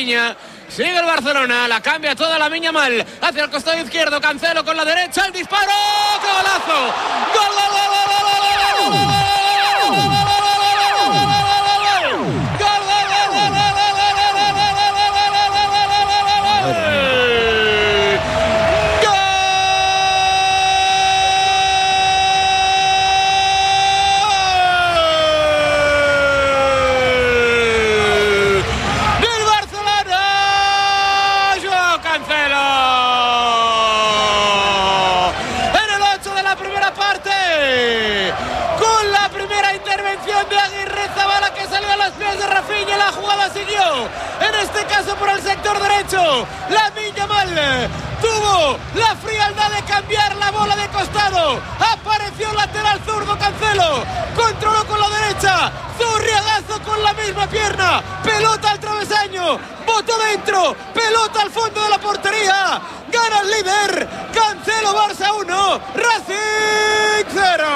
Rafinha. Sigue el Barcelona, la cambia toda la Yamal hacia el costado izquierdo. Cancelo con la derecha, el disparo. ¡Qué golazo! ¡Gol, gol, gol, gol, gol, gol, gol, gol! En este caso por el sector derecho, Lamine Yamal tuvo la frialdad de cambiar la bola de costado. Apareció el lateral zurdo Cancelo, controló con la derecha, Zurriagazo con la misma pierna, pelota al travesaño, botó dentro, pelota al fondo de la portería. Gana el líder, Cancelo, Barça 1, Racing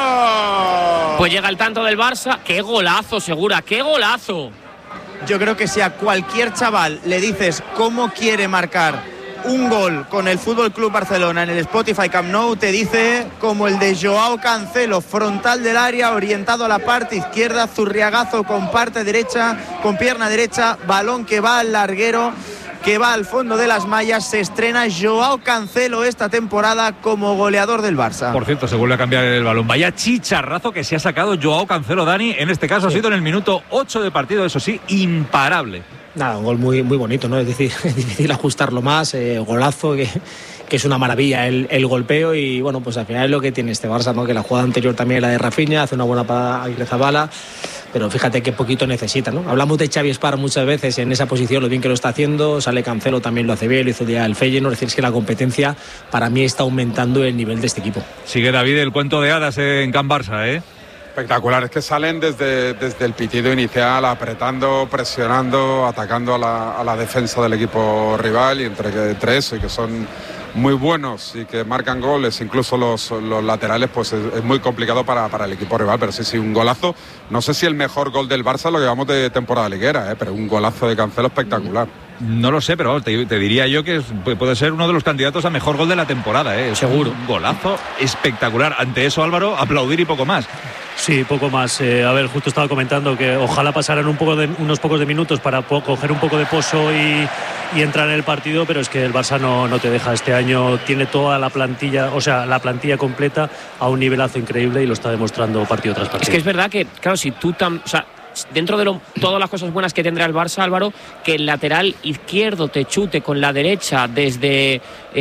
0. Pues llega el tanto del Barça. ¡Qué golazo, Segura! ¡Qué golazo! Yo creo que si a cualquier chaval le dices cómo quiere marcar un gol con el Fútbol Club Barcelona en el Spotify Camp Nou, te dice como el de Joao Cancelo, frontal del área, orientado a la parte izquierda, Zurriagazo con parte derecha, con pierna derecha, balón que va al larguero, que va al fondo de las mallas. Se estrena Joao Cancelo esta temporada como goleador del Barça. Por cierto, se vuelve a cambiar el balón. Vaya chicharrazo que se ha sacado Joao Cancelo, Dani. En este caso ha sido en el minuto 8 de partido, eso sí, imparable. Nada, un gol muy, muy bonito, ¿no? Es decir, es difícil ajustarlo más, golazo, que es una maravilla el golpeo. Y bueno, pues al final es lo que tiene este Barça, ¿no? Que la jugada anterior también era de Rafinha, hace una buena para Aguirrezabala, pero fíjate qué poquito necesita, ¿no? Hablamos de Xavi Espar muchas veces en esa posición, lo bien que lo está haciendo, sale Cancelo, también lo hace bien, lo hizo ya el Feyenoord. Es decir, es que la competencia para mí está aumentando el nivel de este equipo. Sigue, David, el cuento de hadas en Can Barça, ¿eh? Espectacular, es que salen desde el pitido inicial, apretando, presionando, atacando a la defensa del equipo rival, y entre eso y que son muy buenos y que marcan goles, incluso los laterales, pues es muy complicado para el equipo rival. Pero sí, un golazo. No sé si el mejor gol del Barça lo llevamos de temporada liguera, pero un golazo de Cancelo espectacular. No lo sé, pero te diría yo que puede ser uno de los candidatos a mejor gol de la temporada, seguro. Un golazo espectacular. Ante eso, Álvaro, aplaudir y poco más. Sí, poco más. A ver, justo estaba comentando que ojalá pasaran unos pocos de minutos para coger un poco de pozo y entrar en el partido, pero es que el Barça no te deja. Este año tiene toda la plantilla, o sea, la plantilla completa a un nivelazo increíble, y lo está demostrando partido tras partido. Es que es verdad que, claro, si tú dentro de todas las cosas buenas que tendrá el Barça, Álvaro, que el lateral izquierdo te chute con la derecha desde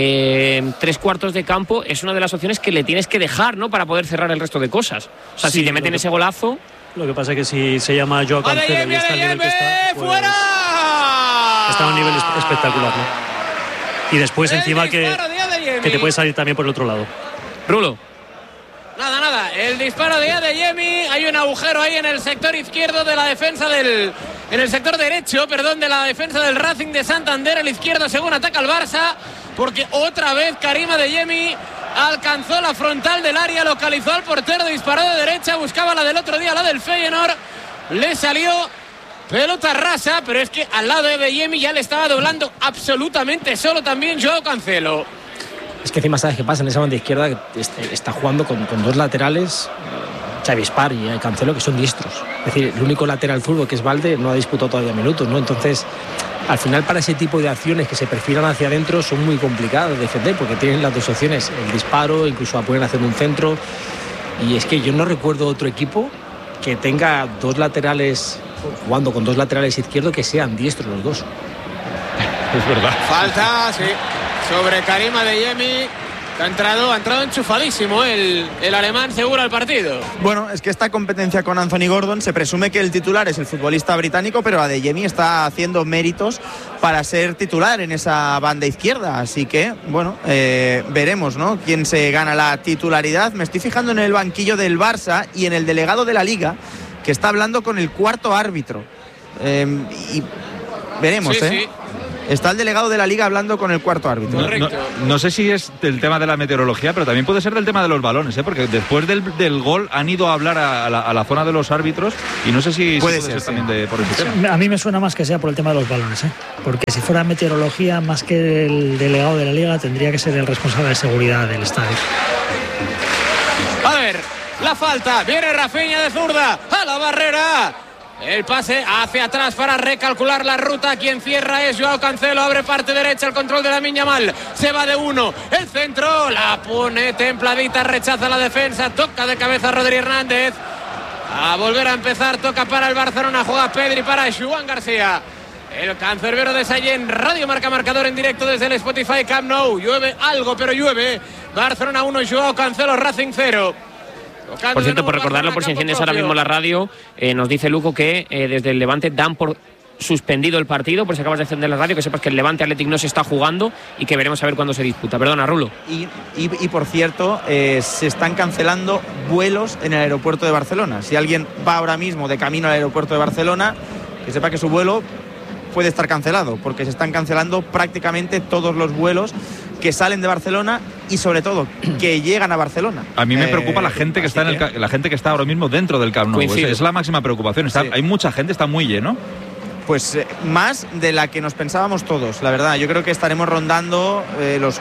3/4 de campo es una de las opciones que le tienes que dejar, ¿no? Para poder cerrar el resto de cosas. O sea, sí, si te meten ese golazo. Lo que pasa es que si se llama Joao Cancelo y está al nivel que está, pues ¡fuera! Está a un nivel espectacular, ¿no? Y después encima que te puede salir también por el otro lado. Rulo. Nada, el disparo de Adeyemi, hay un agujero ahí en el sector izquierdo de la defensa en el sector derecho, de la defensa del Racing de Santander, el izquierdo según ataca el Barça, porque otra vez Karim Adeyemi alcanzó la frontal del área, localizó al portero, disparó de derecha, buscaba la del otro día, la del Feyenoord, le salió pelota rasa, pero es que al lado de Adeyemi ya le estaba doblando absolutamente solo también Joao Cancelo. Es que encima, ¿sabes qué pasa? En esa banda izquierda está jugando con dos laterales, Xavi Espar y Cancelo, que son diestros. Es decir, el único lateral zurdo, que es Valde, no ha disputado todavía minutos, ¿no? Entonces, al final, para ese tipo de acciones que se perfilan hacia adentro, son muy complicadas de defender, porque tienen las dos opciones, el disparo, incluso pueden hacer un centro. Y es que yo no recuerdo otro equipo que tenga dos laterales, jugando con dos laterales izquierdos, que sean diestros los dos. Es verdad. Falta, sí, sobre Karim Adeyemi, que ha entrado enchufadísimo el alemán, seguro, al partido. Bueno, es que esta competencia con Anthony Gordon, se presume que el titular es el futbolista británico, pero Adeyemi está haciendo méritos para ser titular en esa banda izquierda, así que, bueno, veremos, ¿no?, quién se gana la titularidad. Me estoy fijando en el banquillo del Barça y en el delegado de la Liga, que está hablando con el cuarto árbitro, y veremos, sí. Está el delegado de la Liga hablando con el cuarto árbitro. No sé si es del tema de la meteorología, pero también puede ser del tema de los balones, porque después del gol han ido a hablar a la zona de los árbitros y no sé si puede ser también por ese tema. A mí me suena más que sea por el tema de los balones, porque si fuera meteorología, más que el delegado de la Liga, tendría que ser el responsable de seguridad del estadio. A ver, la falta, viene Rafinha de zurda a la barrera. El pase hacia atrás para recalcular la ruta. Quien cierra es Joao Cancelo. Abre parte derecha, el control de Lamine Yamal. Se va de uno. El centro la pone templadita. Rechaza la defensa. Toca de cabeza Rodri Hernández. A volver a empezar. Toca para el Barcelona. Juega Pedri para Joan García. El cancerbero de Sallent. Radio Marca Marcador en directo desde el Spotify Camp Nou. Llueve algo, pero llueve. Barcelona 1, Joao Cancelo, Racing 0. Por cierto, por recordarlo, por si enciendes ahora mismo la radio, nos dice Luco que desde el Levante dan por suspendido el partido, por si acabas de encender la radio, que sepas que el Levante Athletic no se está jugando y que veremos a ver cuándo se disputa. Perdona, Rulo. Y por cierto, se están cancelando vuelos en el aeropuerto de Barcelona. Si alguien va ahora mismo de camino al aeropuerto de Barcelona, que sepa que su vuelo puede estar cancelado, porque se están cancelando prácticamente todos los vuelos que salen de Barcelona y sobre todo que llegan a Barcelona. A mí me preocupa la gente que está la gente que está ahora mismo dentro del Camp Nou. Es la máxima preocupación. Hay mucha gente, está muy lleno. Pues más de la que nos pensábamos todos, la verdad. Yo creo que estaremos rondando los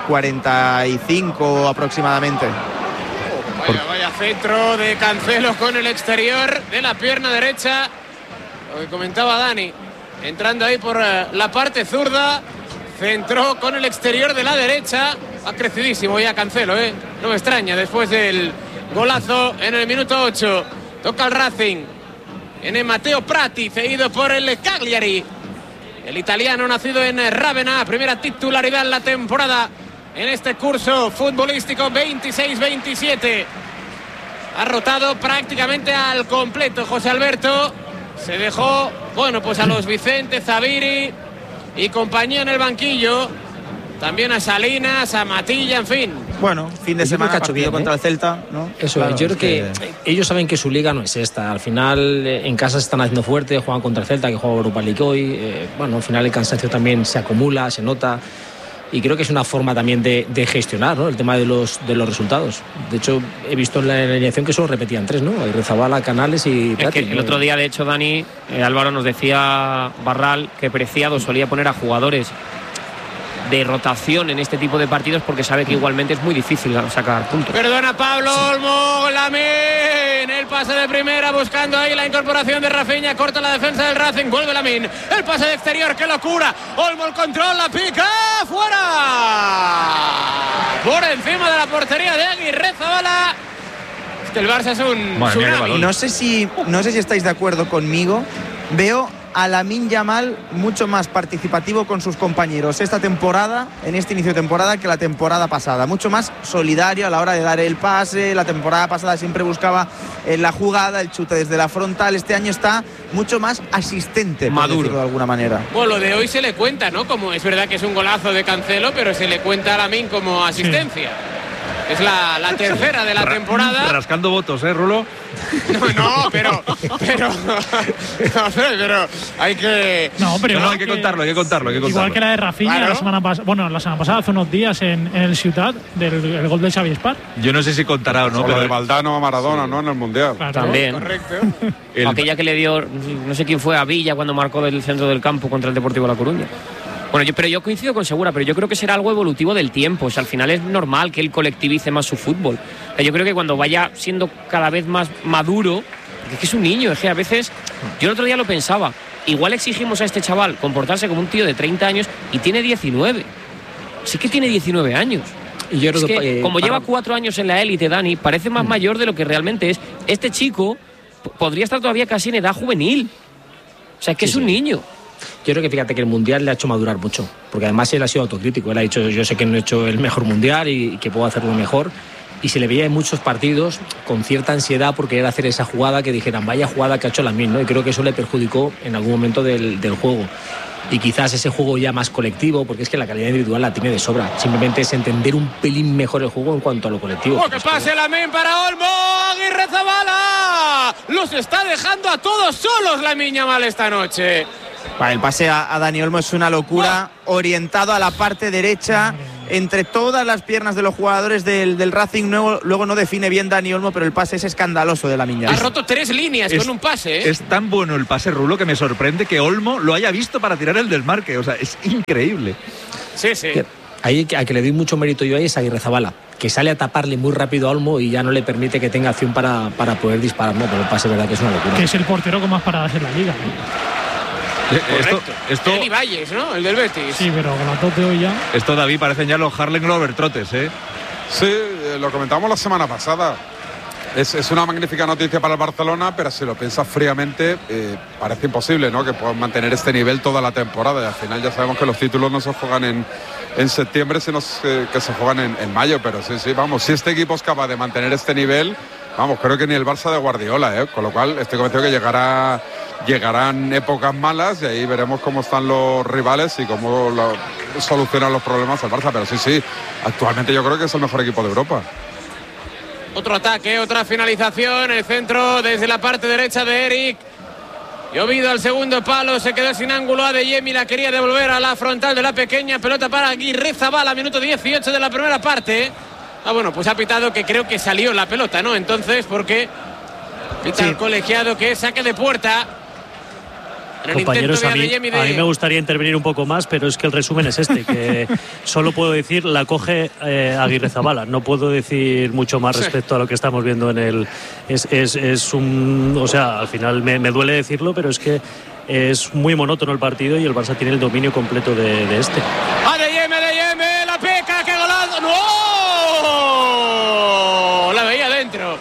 45 aproximadamente. Vaya centro de Cancelo con el exterior de la pierna derecha. Lo que comentaba Dani, entrando ahí por la parte zurda. Centró con el exterior de la derecha. Ha crecidísimo ya Cancelo, no me extraña, después del golazo en el minuto 8. Toca el Racing. Viene Matteo Prati, cedido por el Cagliari. El italiano nacido en Rávena, primera titularidad en la temporada en este curso futbolístico 26-27. Ha rotado prácticamente al completo José Alberto. Se dejó, pues a los Vicente, Zaviri y compañía en el banquillo. También a Salinas, a Matilla, en fin. Bueno, fin de semana partido contra el Celta, ¿no? Eso, claro, yo creo que ellos saben que su liga no es esta. Al final, en casa se están haciendo fuerte, juegan contra el Celta, que juega Europa League hoy. Al final el cansancio también se acumula, se nota. Y creo que es una forma también de gestionar, ¿no?, el tema de los resultados. De hecho, he visto en la alineación que solo repetían 3, ¿no? Rezabala, Canales y Prati. El otro día, de hecho, Dani, Álvaro nos decía Barral que Preciado solía poner a jugadores de rotación en este tipo de partidos porque sabe que igualmente es muy difícil sacar puntos. Perdona Pablo Olmo, Lamine, el pase de primera buscando ahí la incorporación de Rafinha, corta la defensa del Racing, vuelve Lamine, el pase de exterior, qué locura, Olmo el control, la pica, fuera, por encima de la portería de Aguirrezabala. El Barça es un tsunami. No sé si estáis de acuerdo conmigo, veo a Lamine Yamal mucho más participativo con sus compañeros esta temporada, en este inicio de temporada, que la temporada pasada. Mucho más solidario a la hora de dar el pase. La temporada pasada siempre buscaba la jugada, el chute desde la frontal. Este año está mucho más asistente, por decirlo de alguna manera. Bueno, lo de hoy se le cuenta, ¿no? Como es verdad que es un golazo de Cancelo, pero se le cuenta a Lamine como asistencia. Sí. Es la tercera de la temporada. Rascando votos, Rulo. No, pero hay que... No, hay que contarlo. Igual que la de Rafinha, claro. la semana pasada, hace unos días en el Ciutat, del gol de Xavi Espar. Yo no sé si contará o no. Pero de Valdano a Maradona, ¿no? En el Mundial. Claro. También. Correcto. Aquella que le dio, no sé quién fue, a Villa cuando marcó del centro del campo contra el Deportivo La Coruña. Bueno, yo coincido con Segura, pero yo creo que será algo evolutivo del tiempo. O sea, al final es normal que él colectivice más su fútbol. O sea, yo creo que cuando vaya siendo cada vez más maduro, porque es que es un niño, es que a veces, yo el otro día lo pensaba, igual exigimos a este chaval comportarse como un tío de 30 años y tiene 19. Sí que tiene 19 años. Y yo creo que como lleva 4 años en la élite, Dani, parece más mayor de lo que realmente es. Este chico podría estar todavía casi en edad juvenil. O sea, es que es un niño. Yo creo que fíjate que el Mundial le ha hecho madurar mucho, porque además él ha sido autocrítico. Él ha dicho, yo sé que no he hecho el mejor Mundial y que puedo hacerlo mejor. Y se le veía en muchos partidos con cierta ansiedad por querer hacer esa jugada que dijeran, vaya jugada que ha hecho Lamine, ¿no? Y creo que eso le perjudicó en algún momento del juego. Y quizás ese juego ya más colectivo, porque es que la calidad individual la tiene de sobra. Simplemente es entender un pelín mejor el juego en cuanto a lo colectivo. ¡Que pase Lamine para Olmo! ¡Aguirrezabala! Los está dejando a todos solos Lamine Yamal esta noche. El pase a Dani Olmo es una locura, orientado a la parte derecha, entre todas las piernas de los jugadores del Racing. Luego no define bien Dani Olmo, pero el pase es escandaloso de Lamine Yamal. Ha roto 3 líneas con un pase, ¿eh? Es tan bueno el pase, Rulo, que me sorprende que Olmo lo haya visto para tirar el desmarque. O sea, es increíble. Sí. Ahí a que le doy mucho mérito yo ahí es a Aguirrezabala, que sale a taparle muy rápido a Olmo y ya no le permite que tenga acción para poder disparar. No, pero el pase, verdad que es una locura. Que es el portero con más paradas en la liga, Esto Eli Valles, ¿no? El del Betis. Sí, pero con la tope hoy ya. Esto, David, parecen ya los Harlem Globetrotters, ¿eh? Sí, lo comentamos la semana pasada. Es una magnífica noticia para el Barcelona, pero si lo piensas fríamente, parece imposible, ¿no?, que puedan mantener este nivel toda la temporada. Y al final ya sabemos que los títulos no se juegan en septiembre, sino que se juegan en mayo. Pero sí, vamos, si este equipo es capaz de mantener este nivel, vamos, creo que ni el Barça de Guardiola, ¿eh? Con lo cual estoy convencido que llegarán épocas malas y ahí veremos cómo están los rivales y cómo solucionan los problemas el Barça. Pero sí, actualmente yo creo que es el mejor equipo de Europa. Otro ataque, otra finalización, el centro desde la parte derecha de Eric. Llovido al segundo palo, se quedó sin ángulo. Adeyemi la quería devolver a la frontal de la pequeña. Pelota para Aguirrezabala, minuto 18 de la primera parte. Bueno, pues ha pitado que creo que salió la pelota, ¿no? Entonces, porque pita el colegiado que es saque de puerta. Compañeros, a mí me gustaría intervenir un poco más, pero es que el resumen es este, que solo puedo decir la coge Aguirrezabala, no puedo decir mucho más respecto a lo que estamos viendo en el... Es un... O sea, al final me duele decirlo, pero es que es muy monótono el partido y el Barça tiene el dominio completo de este. Adeyemi, la peca, qué golazo. ¡No! La veía dentro,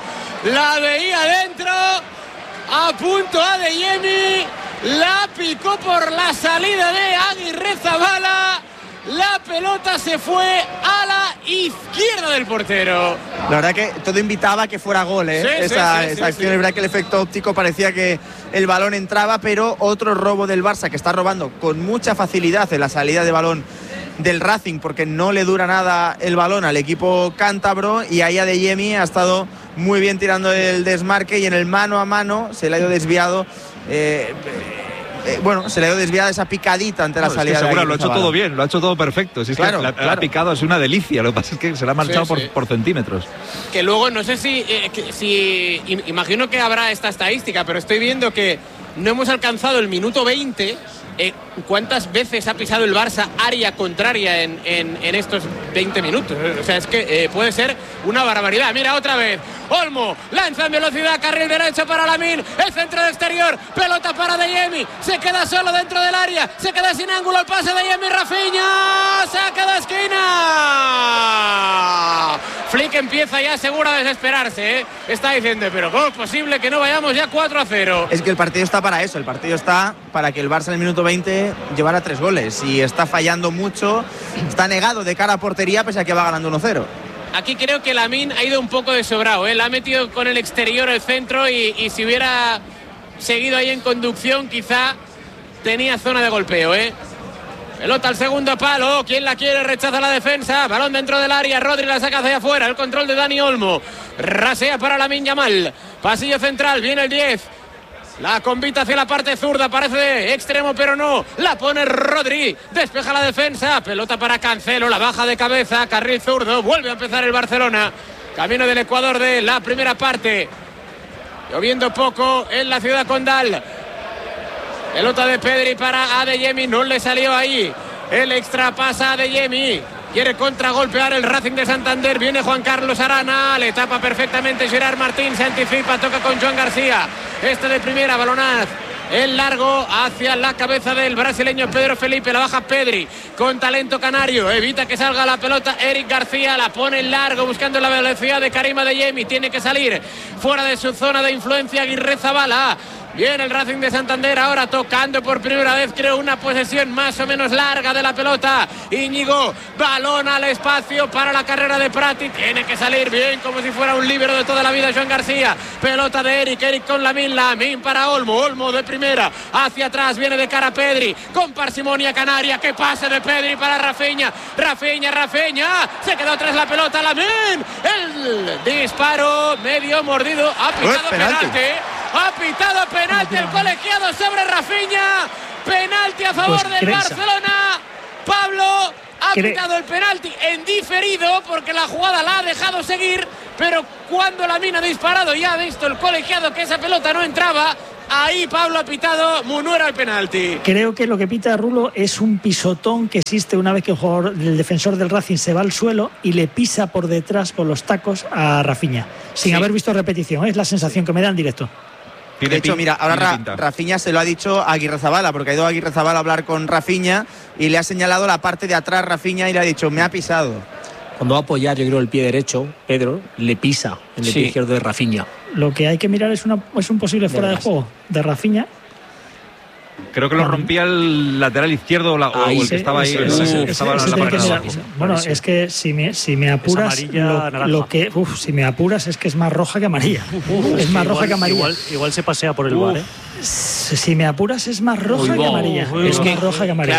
a punto Adeyemi. La picó por la salida de Aguirrezabala. La pelota se fue a la izquierda del portero. La verdad que todo invitaba a que fuera gol, ¿eh? Esa acción, es verdad que el efecto óptico parecía que el balón entraba, pero otro robo del Barça, que está robando con mucha facilidad en la salida de balón del Racing, porque no le dura nada el balón al equipo cántabro, y ahí Adeyemi ha estado muy bien tirando el desmarque y en el mano a mano se le ha ido desviado. Se le ha desviado esa picadita ante la salida. Seguro, lo ha hecho todo bien, lo ha hecho todo perfecto. Si es claro, que la picado es una delicia. Lo que pasa es que se la ha marchado por centímetros. Que luego no sé si imagino que habrá esta estadística, pero estoy viendo que no hemos alcanzado el minuto 20. ¿Cuántas veces ha pisado el Barça área contraria en estos 20 minutos? O sea, es que puede ser una barbaridad. Mira, otra vez Olmo lanza en velocidad, carril derecho para Lamine, el centro de exterior, pelota para Adeyemi, se queda solo dentro del área, se queda sin ángulo, el pase de Adeyemi, Rafinha, saca de esquina. Flick empieza ya seguro a desesperarse, ¿eh? Está diciendo, pero ¿cómo es posible que no vayamos ya 4-0? Es que el partido está para eso, el partido está para que el Barça en el minuto 20 llevara 3 goles y está fallando mucho, está negado de cara a portería pese a que va ganando 1-0. Aquí creo que Lamine ha ido un poco de sobrado, ¿eh? La ha metido con el exterior el centro y si hubiera seguido ahí en conducción quizá tenía zona de golpeo, ¿eh? Pelota al segundo palo, ¿quién la quiere? Rechaza la defensa, balón dentro del área, Rodri la saca hacia afuera, el control de Dani Olmo, rasea para Lamine Yamal, pasillo central, viene el 10. La convita hacia la parte zurda, parece de extremo, pero no. La pone Rodri, despeja la defensa. Pelota para Cancelo, la baja de cabeza, carril zurdo. Vuelve a empezar el Barcelona. Camino del Ecuador de la primera parte. Lloviendo poco en la ciudad condal. Pelota de Pedri para Adeyemi, no le salió ahí. El extra pasa a Adeyemi. Quiere contragolpear el Racing de Santander. Viene Juan Carlos Arana. Le tapa perfectamente Gerard Martín. Se anticipa, toca con Joan García. Este de primera, balonaz. El largo hacia la cabeza del brasileño Pedro Felipe. La baja Pedri con talento canario. Evita que salga la pelota Eric García. La pone en largo buscando la velocidad de Karim Adeyemi. Tiene que salir fuera de su zona de influencia Aguirrezabala. Viene el Racing de Santander ahora tocando por primera vez, creo, una posesión más o menos larga de la pelota. Íñigo, balón al espacio para la carrera de Prati. Tiene que salir bien como si fuera un líbero de toda la vida Joan García. Pelota de Eric con Lamine para Olmo de primera. Hacia atrás, viene de cara Pedri. Con parsimonia canaria, que pase de Pedri para Rafinha. Rafinha. Se quedó atrás la pelota, Lamine. El disparo medio mordido. Ha pitado penalti. Ha pitado penalti el colegiado sobre Rafinha. Penalti a favor del Barcelona. Pablo ha quitado el penalti en diferido porque la jugada la ha dejado seguir, pero cuando Lamine ha disparado y ha visto el colegiado que esa pelota no entraba, ahí Pablo ha pitado Munuera el penalti. Creo que lo que pita Rulo es un pisotón que existe una vez que el defensor del Racing se va al suelo y le pisa por detrás con los tacos a Rafinha, sin haber visto repetición. Es la sensación que me da en directo. De hecho, mira, ahora Rafinha se lo ha dicho a Aguirrezabala, porque ha ido a Aguirrezabala a hablar con Rafinha y le ha señalado la parte de atrás Rafinha y le ha dicho, me ha pisado. Cuando va a apoyar, yo creo, el pie derecho, Pedro le pisa en el pie izquierdo de Rafinha. Lo que hay que mirar es un posible fuera de juego de Rafinha. Creo que lo rompía el lateral izquierdo o el que estaba ahí. Bueno, es que si me apuras, si me apuras es que es más roja que amarilla. Es más roja que amarilla. Igual se pasea por el bar, ¿eh? Si me apuras es más roja que amarilla. Es más roja que amarilla.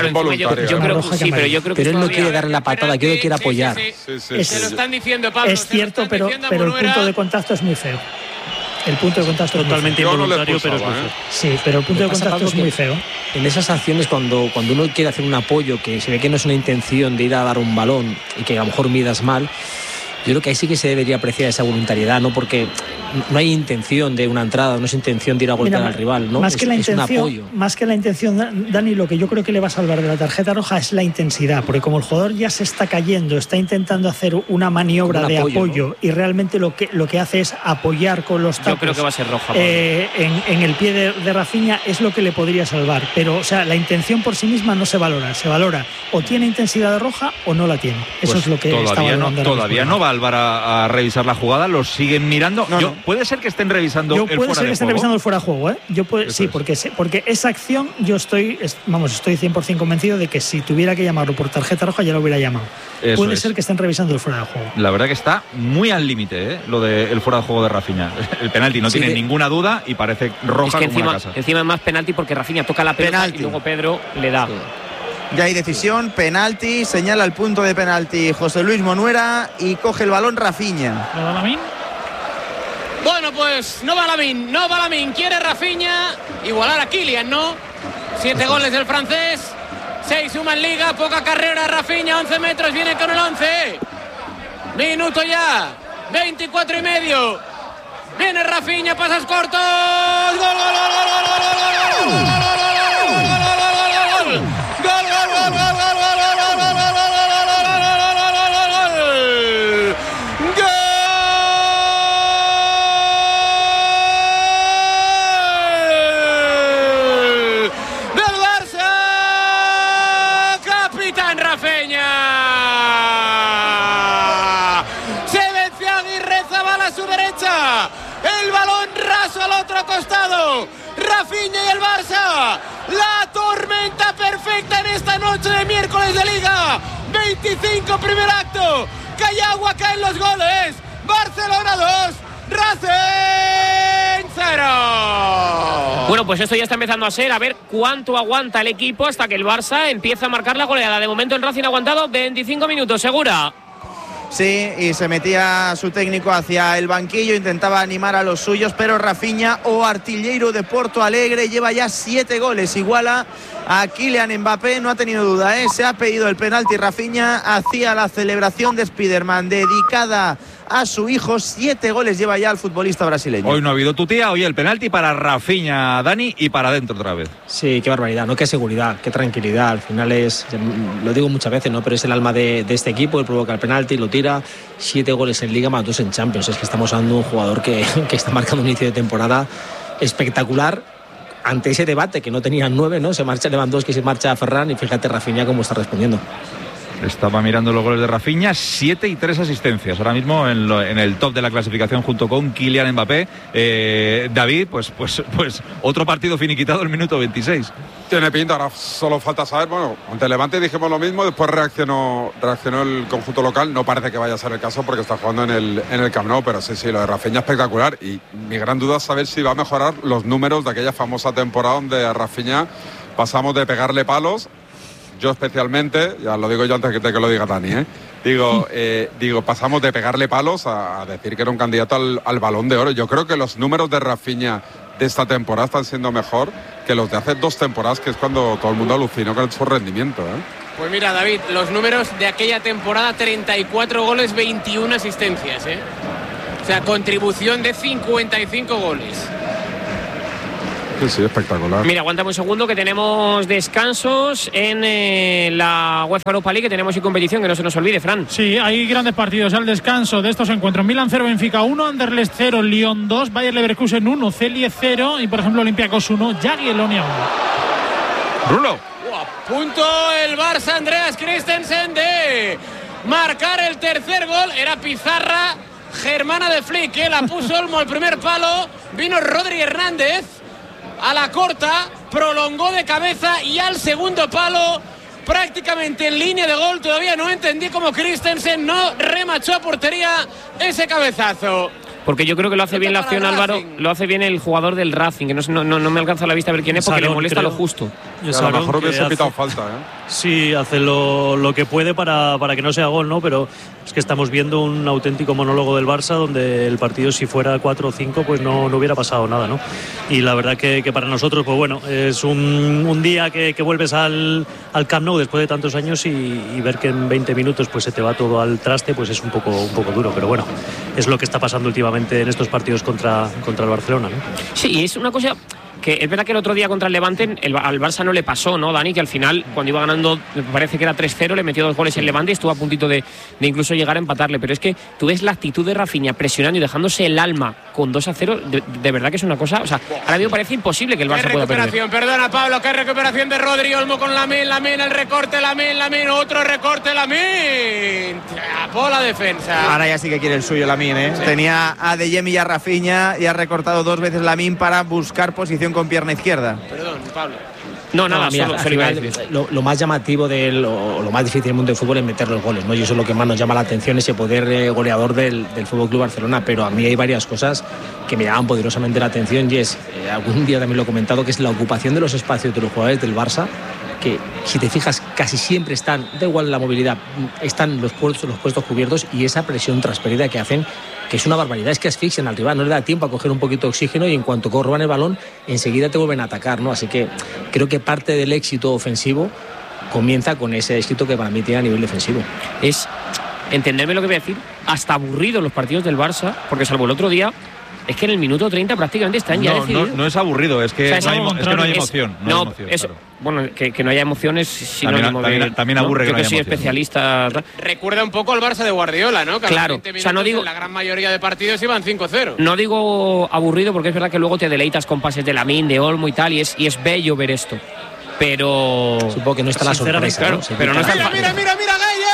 Pero él no quiere darle la patada, quiere apoyar. Se lo están diciendo, Pablo. Es cierto, pero el punto de contacto es muy feo. El punto de contacto totalmente involuntario, pero es muy feo. Sí, pero el punto de contacto es muy feo. En esas acciones, cuando uno quiere hacer un apoyo que se ve que no es una intención de ir a dar un balón y que a lo mejor midas mal, yo creo que ahí sí que se debería apreciar esa voluntariedad, ¿no? Porque no hay intención de una entrada, no es intención de ir a golpear al rival, ¿no? Más que la intención, Dani, lo que yo creo que le va a salvar de la tarjeta roja es la intensidad, porque como el jugador ya se está cayendo, está intentando hacer una maniobra de apoyo, ¿no? Y realmente lo que hace es apoyar con los tacos. Yo creo que va a ser roja. En el pie de Rafinha es lo que le podría salvar, pero o sea, la intención por sí misma no se valora, se valora o tiene intensidad de roja o no la tiene. Eso pues es lo que está valorando. Todavía no va Álvaro a revisar la jugada, lo siguen mirando. Puede ser que estén revisando el fuera de juego. Puede ser que estén revisando el fuera de juego, ¿eh? Sí, porque esa acción yo estoy 100% convencido de que si tuviera que llamarlo por tarjeta roja ya lo hubiera llamado. Puede ser que estén revisando el fuera de juego. La verdad que está muy al límite, lo del fuera de juego de Rafinha. El penalti no tiene ninguna duda y parece roja como una casa. Encima es más penalti porque Rafinha toca la pelota y luego Pedro le da. Ya hay decisión, penalti, señala el punto de penalti José Luis Munuera y coge el balón Rafinha. ¿No va Lamine? Bueno, pues no va Lamine, quiere Rafinha igualar a Kylian, ¿no? 7 goles del francés, 6 suma en Liga, poca carrera, Rafinha, 11 metros, viene con el 11. Minuto ya, 24 y medio. Viene Rafinha, pasos cortos. ¡Gol! Del Barça, capitán Rafinha. Se venció a Aguirrezabala a su derecha. El balón raso al otro costado. Rafinha y el Barça. La tormenta perfecta en esta noche de miércoles de Liga. 25 primer acto. Cae agua, caen los goles. Barcelona 2, Racing 0. Bueno, pues esto ya está empezando a ser, a ver cuánto aguanta el equipo hasta que el Barça empiece a marcar la goleada. De momento el Racing ha aguantado 25 minutos, Segura. Sí, y se metía su técnico hacia el banquillo, intentaba animar a los suyos, pero Rafinha, o artillero de Porto Alegre, lleva ya 7 goles, iguala a Kylian Mbappé, no ha tenido duda, se ha pedido el penalti. Rafinha hacía la celebración de Spiderman dedicada a su hijo. 7 goles lleva ya el futbolista brasileño. Hoy no ha habido tutía, hoy el penalti para Rafinha, Dani, y para adentro otra vez. Sí, qué barbaridad, ¿no? Qué seguridad, qué tranquilidad. Al final lo digo muchas veces, ¿no? Pero es el alma de este equipo. Él provoca el penalti, lo tira. 7 goles en Liga, más 2 en Champions. Es que estamos hablando de un jugador que está marcando un inicio de temporada espectacular. Ante ese debate que no tenían 9, ¿no? Se marcha Lewandowski, se marcha Ferran, y fíjate Rafinha cómo está respondiendo. Estaba mirando los goles de Rafinha, 7 y 3 asistencias. Ahora mismo en el top de la clasificación junto con Kylian Mbappé. David, pues otro partido finiquitado el minuto 26. Tiene pinta, ahora solo falta saber. Bueno, ante Levante dijimos lo mismo, después reaccionó el conjunto local. No parece que vaya a ser el caso porque está jugando en el Camp Nou, pero sí, lo de Rafinha espectacular. Y mi gran duda es saber si va a mejorar los números de aquella famosa temporada donde a Rafinha pasamos de pegarle palos. Yo especialmente, ya lo digo yo antes de que lo diga Dani, digo, pasamos de pegarle palos a decir que era un candidato al Balón de Oro. Yo creo que los números de Rafinha de esta temporada están siendo mejor que los de hace 2 temporadas, que es cuando todo el mundo alucinó con su rendimiento, ¿eh? Pues mira, David, los números de aquella temporada: 34 goles, 21 asistencias, ¿eh? O sea, contribución de 55 goles. Sí, espectacular. Mira, aguántame un segundo, que tenemos descansos en la UEFA Europa League, que tenemos y competición, que no se nos olvide, Fran. Sí, hay grandes partidos al descanso de estos encuentros. Milan 0, Benfica 1, Anderlecht 0, Lyon 2, Bayer Leverkusen 1, Celje 0 y, por ejemplo, Olympiacos 1, Jagiellonia 1. Bruno. A punto el Barça, Andreas Christensen, de marcar el tercer gol. Era pizarra germana de Flick, que la puso Olmo al primer palo. Vino Rodri Hernández a la corta, prolongó de cabeza y al segundo palo, prácticamente en línea de gol. Todavía no entendí cómo Christensen no remachó a portería ese cabezazo. Porque yo creo que lo hace bien la acción, Álvaro, lo hace bien el jugador del Racing, que no me alcanza la vista a ver quién es, porque le molesta lo justo. A lo mejor hubiese pitado falta, ¿eh? Sí, hace lo que puede para que no sea gol, ¿no? Pero es que estamos viendo un auténtico monólogo del Barça, donde el partido, si fuera 4 o 5, pues no hubiera pasado nada, ¿no? Y la verdad que para nosotros, pues bueno, es un día que vuelves al Camp Nou después de tantos años y ver que en 20 minutos pues se te va todo al traste, pues es un poco duro, pero bueno, es lo que está pasando últimamente en estos partidos contra el Barcelona, ¿no? Sí, es una cosa que es verdad que el otro día contra el Levante al Barça no le pasó, ¿no, Dani? Que al final, cuando iba ganando, me parece que era 3-0, le metió 2 goles el Levante y estuvo a puntito de incluso llegar a empatarle. Pero es que tú ves la actitud de Rafinha presionando y dejándose el alma con 2-0, de verdad que es una cosa, o sea, ahora mismo parece imposible que el Barça pueda perder. Perdona, Pablo, qué recuperación de Rodri. Olmo con Lamine, el recorte, Lamine, otro recorte, Lamine. Por la defensa. Ahora ya sí que quiere el suyo Lamine, ¿eh? Sí. Tenía a De Jong y a Rafinha y ha recortado 2 veces Lamine para buscar posición con pierna izquierda. Perdón, Pablo. No, nada, mira, solo lo más llamativo lo más difícil del mundo del fútbol es meter los goles, ¿no? Y eso es lo que más nos llama la atención, ese poder goleador del Fútbol Club Barcelona. Pero a mí hay varias cosas que me llaman poderosamente la atención, y es, algún día también lo he comentado, que es la ocupación de los espacios de los jugadores del Barça, que si te fijas casi siempre están, da igual la movilidad, están los puestos cubiertos, y esa presión transferida que hacen, que es una barbaridad, es que asfixian al rival, no le da tiempo a coger un poquito de oxígeno, y en cuanto roban el balón enseguida te vuelven a atacar, ¿no? Así que creo que parte del éxito ofensivo comienza con ese éxito que para mí tiene a nivel defensivo. Es, entenderme lo que voy a decir, hasta aburrido los partidos del Barça, porque salvo el otro día, es que en el minuto 30 prácticamente están ya decididos. No es aburrido, es que, o sea, no hay emoción. Claro. Bueno, que no haya emociones sinónimo también aburre, yo que no haya soy emoción. Especialista. Recuerda un poco al Barça de Guardiola, ¿no? Que claro, 20 minutos, o sea, no digo, en la gran mayoría de partidos iban 5-0. No digo aburrido, porque es verdad que luego te deleitas con pases de Lamine, de Olmo y tal, y es bello ver esto. Pero supongo que no está la sorpresa, claro, ¿no? Pero no está mira, Gaye.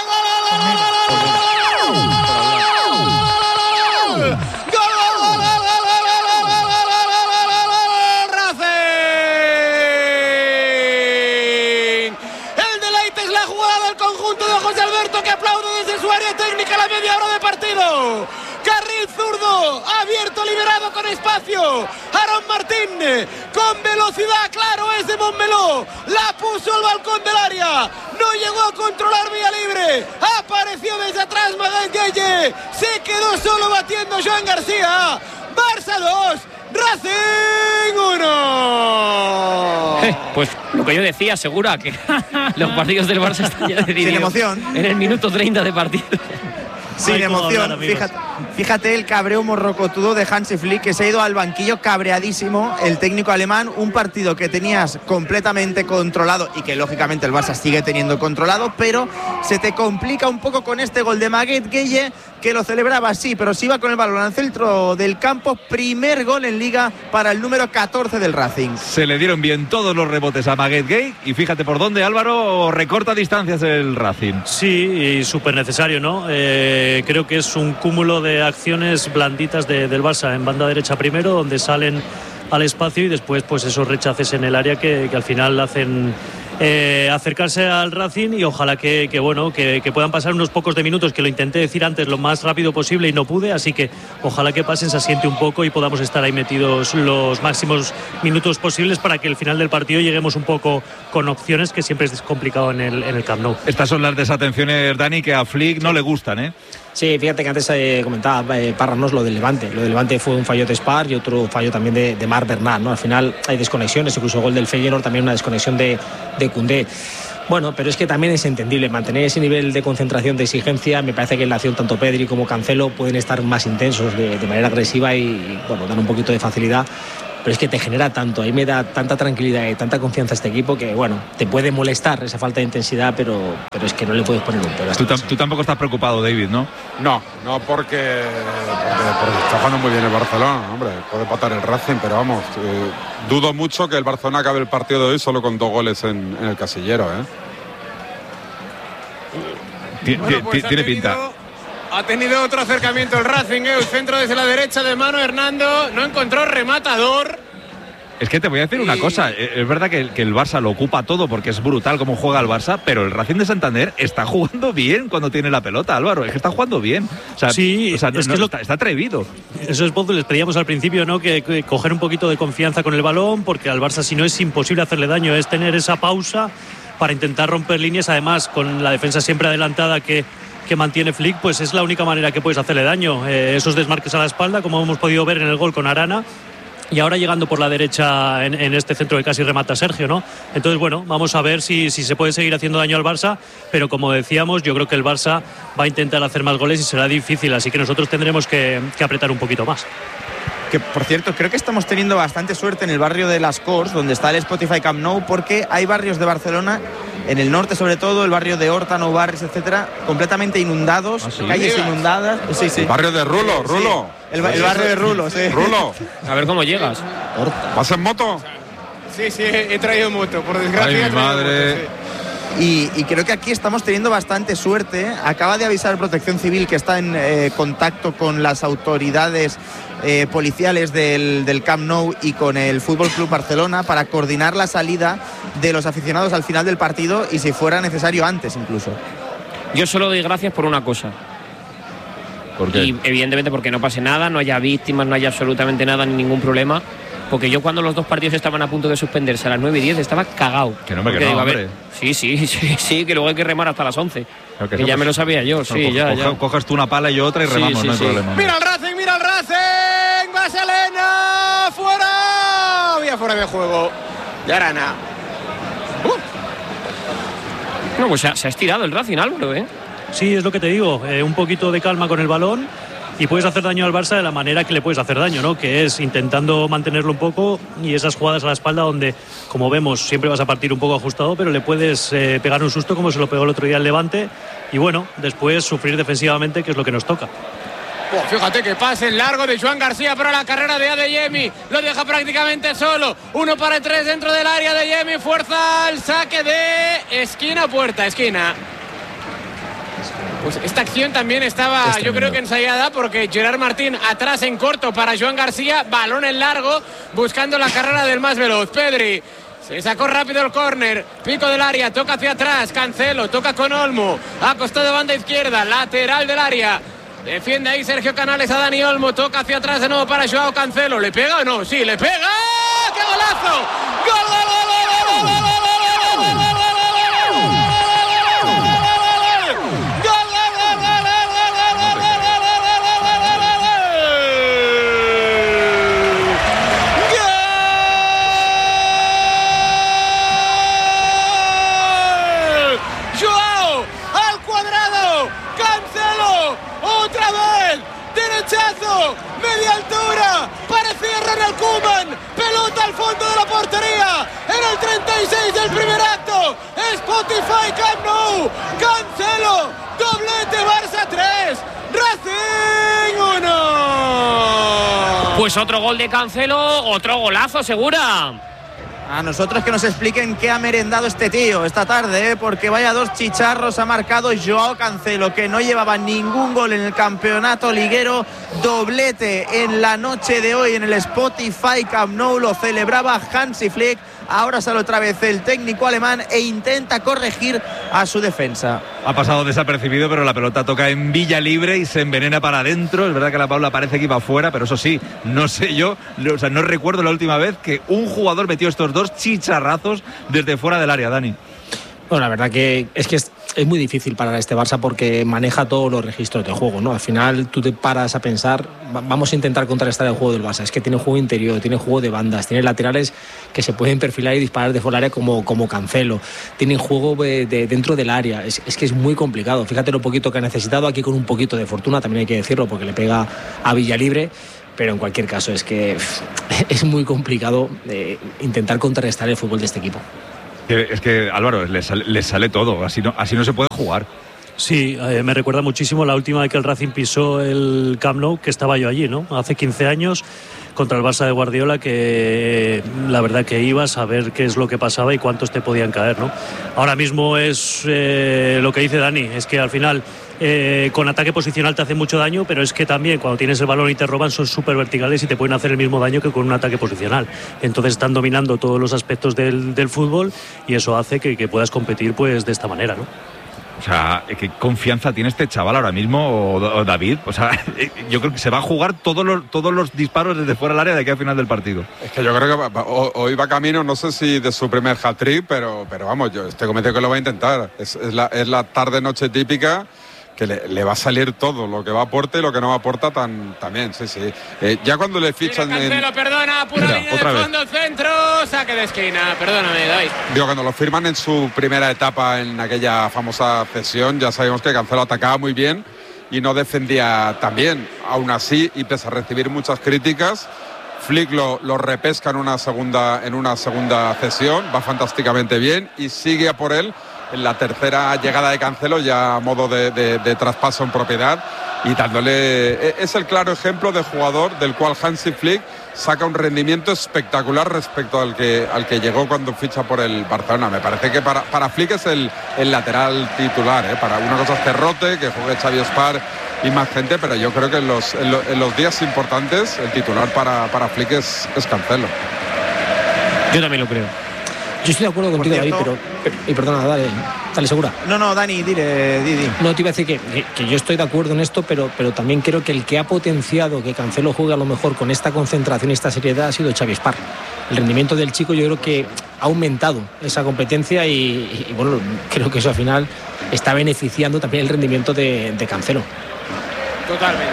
Que aplaude desde su área técnica la media hora de partido. Carril zurdo, abierto, liberado con espacio. Aaron Martín con velocidad, claro, es de Montmeló. La puso al balcón del área. No llegó a controlar vía libre. Apareció desde atrás Maguette Gueye. Se quedó solo batiendo Joan García. Barça 2. Racing 1. Pues lo que yo decía, asegura que los partidos del Barça están ya decididos. Sin emoción. En el minuto 30 de partido. Sin emoción, fíjate el cabreo morrocotudo de Hansi Flick, que se ha ido al banquillo cabreadísimo, el técnico alemán. Un partido que tenías completamente controlado y que lógicamente el Barça sigue teniendo controlado, pero se te complica un poco con este gol de Maguette Gueye, que lo celebraba sí, pero se iba con el balón al centro del campo. Primer gol en Liga para el número 14 del Racing. Se le dieron bien todos los rebotes a Maguette Gueye, y fíjate por dónde, Álvaro, recorta distancias el Racing. Sí, y súper necesario, ¿no? Creo que es un cúmulo de acciones blanditas del Barça en banda derecha primero, donde salen al espacio, y después pues esos rechaces en el área que al final hacen acercarse al Racing, y ojalá que puedan pasar unos pocos de minutos, que lo intenté decir antes lo más rápido posible y no pude, así que ojalá que pasen, se asiente un poco y podamos estar ahí metidos los máximos minutos posibles, para que el final del partido lleguemos un poco con opciones, que siempre es complicado en el Camp Nou. Estas son las desatenciones, Dani, que a Flick no le gustan, ¿eh? Sí, fíjate que antes comentaba Parranos lo del Levante. Lo del Levante fue un fallo de Spar y otro fallo también de Marc Bernat, ¿no? Al final hay desconexiones, incluso el gol del Feyenoord también una desconexión de Koundé. Bueno, pero es que también es entendible mantener ese nivel de concentración, de exigencia. Me parece que en la acción tanto Pedri como Cancelo pueden estar más intensos de manera agresiva y bueno, dan un poquito de facilidad. Pero es que te genera tanto, ahí me da tanta tranquilidad y tanta confianza este equipo que, bueno, te puede molestar esa falta de intensidad, pero es que no le puedes poner un pero. Tú tampoco estás preocupado, David, ¿no? No, porque está jugando muy bien el Barcelona, hombre, puede empatar el Racing, pero vamos, dudo mucho que el Barcelona acabe el partido de hoy solo con 2 goles en el casillero, Tiene pinta. Ha tenido otro acercamiento el Racing, el centro desde la derecha de mano Hernando, no encontró rematador. Es que te voy a decir una cosa, es verdad que el Barça lo ocupa todo porque es brutal cómo juega el Barça, pero el Racing de Santander está jugando bien cuando tiene la pelota, Álvaro, es que está jugando bien. O sea, sí, está atrevido. Eso es les pedíamos al principio, ¿no? Que coger un poquito de confianza con el balón, porque al Barça si no es imposible hacerle daño, es tener esa pausa para intentar romper líneas, además con la defensa siempre adelantada que mantiene Flick, pues es la única manera que puedes hacerle daño. Esos desmarques a la espalda, como hemos podido ver en el gol con Arana, y ahora llegando por la derecha en este centro que casi remata Sergio, ¿no? Entonces, bueno, vamos a ver si se puede seguir haciendo daño al Barça, pero como decíamos, yo creo que el Barça va a intentar hacer más goles y será difícil, así que nosotros tendremos que apretar un poquito más. Que, por cierto, creo que estamos teniendo bastante suerte en el barrio de Las Corts, donde está el Spotify Camp Nou, porque hay barrios de Barcelona, en el norte sobre todo, el barrio de Horta, Nou Barris, etcétera, completamente inundados, calles inundadas. Sí. El barrio de Rulo. Sí, el barrio de Rulo, sí. Rulo. A ver cómo llegas. ¿Vas en moto? Sí, he traído moto, por desgracia. Ay, mi madre. Moto, sí. Y creo que aquí estamos teniendo bastante suerte. Acaba de avisar Protección Civil que está en contacto con las autoridades policiales del Camp Nou y con el Fútbol Club Barcelona para coordinar la salida de los aficionados al final del partido y si fuera necesario antes incluso. Yo solo doy gracias por una cosa. ¿Por qué? Y evidentemente porque no pase nada, no haya víctimas, no haya absolutamente nada, ni ningún problema. Porque yo cuando los dos partidos estaban a punto de suspenderse a las 9:10 estaba cagado. Que no, que no, digo, hombre. Sí, que luego hay que remar hasta las 11. Claro que ya me lo sabía yo, sí, ya. Coges tú una pala y yo otra y remamos, no hay problema. Mira el Racing, Vaselena, fuera. Había fuera de juego de Arana. No, pues se ha estirado el Racing, Álvaro, Sí, es lo que te digo, un poquito de calma con el balón y puedes hacer daño al Barça de la manera que le puedes hacer daño, ¿no? Que es intentando mantenerlo un poco y esas jugadas a la espalda donde, como vemos, siempre vas a partir un poco ajustado, pero le puedes pegar un susto como se lo pegó el otro día el Levante y bueno, después sufrir defensivamente, que es lo que nos toca. Fíjate que pase largo de Joan García, pero la carrera de Adeyemi lo deja prácticamente solo. 1 para 3 dentro del área de Adeyemi, fuerza el saque de esquina, puerta, esquina. Pues esta acción también estaba, yo creo que ensayada, porque Gerard Martín atrás en corto para Joan García, balón en largo, buscando la carrera del más veloz. Pedri se sacó rápido el córner, pico del área, toca hacia atrás, Cancelo, toca con Olmo, acostado banda izquierda, lateral del área. Defiende ahí Sergio Canales a Dani Olmo, toca hacia atrás de nuevo para Joao Cancelo. ¿Le pega o no? Sí, le pega. ¡Qué golazo! ¡Gol, gol, gol, gol, gol, gol! Media altura, parecía Ronald Koeman, pelota al fondo de la portería, en el 36 del primer acto, Spotify Camp Nou, Cancelo, doblete Barça 3, Racing 1. Pues otro gol de Cancelo, otro golazo, Segura. A nosotros que nos expliquen qué ha merendado este tío esta tarde, porque vaya 2 chicharros ha marcado Joao Cancelo, que no llevaba ningún gol en el campeonato liguero. Doblete en la noche de hoy en el Spotify Camp Nou, lo celebraba Hansi Flick. Ahora sale otra vez el técnico alemán e intenta corregir a su defensa. Ha pasado desapercibido, pero la pelota toca en Villa Libre y se envenena para adentro. Es verdad que la Paula parece que iba afuera, pero eso sí, no sé yo, no recuerdo la última vez que un jugador metió estos 2 chicharrazos desde fuera del área, Dani. Bueno, la verdad que es es muy difícil parar a este Barça porque maneja todos los registros de juego, ¿no? Al final tú te paras a pensar, vamos a intentar contrarrestar el juego del Barça. Es que tiene juego interior, tiene juego de bandas, tiene laterales que se pueden perfilar y disparar de fuera del área como Cancelo, tienen juego dentro del área. Es que es muy complicado. Fíjate lo poquito que ha necesitado, aquí con un poquito de fortuna, también hay que decirlo, porque le pega a Villalibre. Pero en cualquier caso es que es muy complicado intentar contrarrestar el fútbol de este equipo. Es que Álvaro, les sale todo, así no se puede jugar. Sí, me recuerda muchísimo la última vez que el Racing pisó el Camp Nou, que estaba yo allí, ¿no? Hace 15 años, contra el Barça de Guardiola, que la verdad que ibas a ver qué es lo que pasaba y cuántos te podían caer, ¿no? Ahora mismo es lo que dice Dani, es que al final con ataque posicional te hace mucho daño, pero es que también cuando tienes el balón y te roban son súper verticales y te pueden hacer el mismo daño que con un ataque posicional. Entonces están dominando todos los aspectos del fútbol y eso hace que puedas competir pues de esta manera, ¿no? O sea, ¿qué confianza tiene este chaval ahora mismo, o David? O sea, yo creo que se va a jugar todos los disparos desde fuera del área de aquí al final del partido. Es que yo creo que hoy va camino, no sé si de su primer hat-trick, pero vamos, yo estoy convencido que lo va a intentar. Es la tarde-noche típica que le va a salir todo, lo que va a aportar y lo que no va a aportar también, sí. Ya cuando le fichan... Cancelo, perdona, pura línea de fondo, centro, saque de esquina, perdóname, David. Digo, cuando lo firman en su primera etapa en aquella famosa cesión, ya sabemos que Cancelo atacaba muy bien y no defendía tan bien. Aún así, y pese a recibir muchas críticas, Flick lo repesca en una segunda cesión, va fantásticamente bien y sigue a por él en la tercera llegada de Cancelo, ya a modo de traspaso en propiedad, y dándole... Es el claro ejemplo de jugador del cual Hansi Flick saca un rendimiento espectacular respecto al que llegó cuando ficha por el Barcelona. Me parece que para Flick es el lateral titular, para una cosa es Cerrote, que juegue Xavi Spar y más gente, pero yo creo que en los días importantes el titular para Flick es Cancelo. Yo también lo creo. Yo estoy de acuerdo contigo, David, pero perdona, dale, Segura. No, Dani, dile, Didi. No, te iba a decir que yo estoy de acuerdo en esto, pero también creo que el que ha potenciado que Cancelo juegue a lo mejor con esta concentración y esta seriedad ha sido Xavi Spar. El rendimiento del chico yo creo que ha aumentado esa competencia y bueno, creo que eso al final está beneficiando también el rendimiento de Cancelo. Totalmente.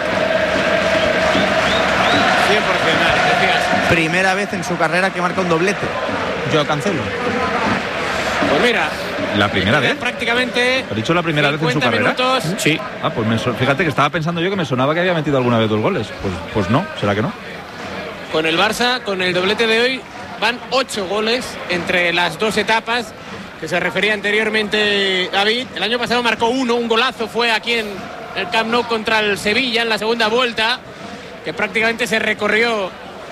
100%, decías. Primera vez en su carrera que marca un doblete. Yo Cancelo. Pues mira, ¿la primera vez? Prácticamente. ¿Has dicho la primera vez en su carrera? Minutos. Sí. Pues fíjate que estaba pensando yo que me sonaba que había metido alguna vez 2 goles. Pues no, ¿será que no? Con el Barça, con el doblete de hoy, van 8 goles entre las 2 etapas que se refería anteriormente David. El año pasado marcó un golazo, fue aquí en el Camp Nou contra el Sevilla en la segunda vuelta, que prácticamente se recorrió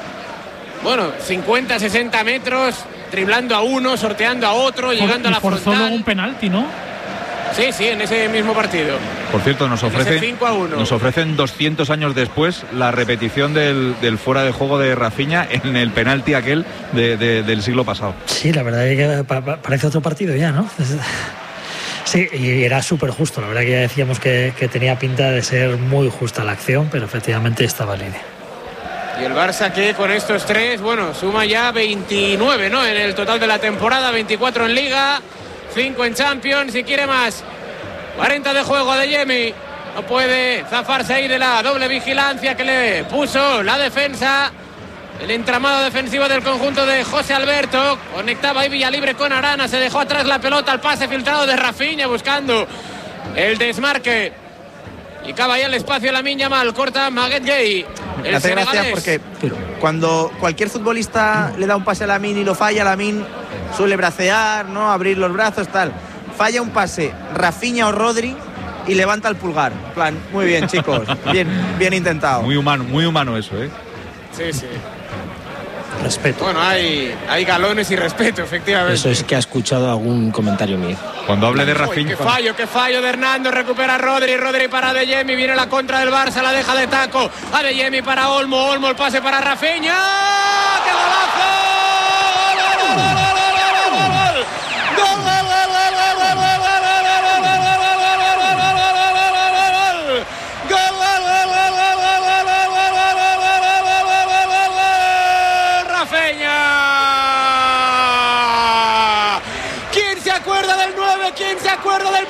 50, 60 metros, driblando a uno, sorteando a otro, llegando a la frontal. Forzó luego un penalti, ¿no? Sí, en ese mismo partido. Por cierto, nos ofrecen 200 años después la repetición del fuera de juego de Rafinha en el penalti aquel del siglo pasado. Sí, la verdad es que parece otro partido ya, ¿no? Sí, y era súper justo. La verdad que ya decíamos que tenía pinta de ser muy justa la acción, pero efectivamente estaba en línea. Y el Barça que con estos 3, suma ya 29, ¿no? En el total de la temporada, 24 en Liga, 5 en Champions, si quiere más. 40 de juego de Adeyemi. No puede zafarse ahí de la doble vigilancia que le puso la defensa. El entramado defensivo del conjunto de José Alberto. Conectaba ahí Villalibre con Arana. Se dejó atrás la pelota, el pase filtrado de Rafinha buscando el desmarque. Y acaba ya el espacio Lamine Yamal, corta Maguette Gueye. Me hace gracia porque cuando cualquier futbolista le da un pase a Lamine y lo falla, Lamine suele bracear, ¿no? Abrir los brazos, tal. Falla un pase Rafinha o Rodri y levanta el pulgar. En plan, muy bien, chicos, bien intentado. Muy humano eso, ¿eh? Sí. Respeto. Hay galones y respeto, efectivamente. Eso es que ha escuchado algún comentario mío. Cuando hable de Rafinha. Qué fallo de Hernando, recupera Rodri para Adeyemi, viene la contra del Barça, la deja de taco. Adeyemi para Olmo, el pase para Rafinha. ¡Qué golazo!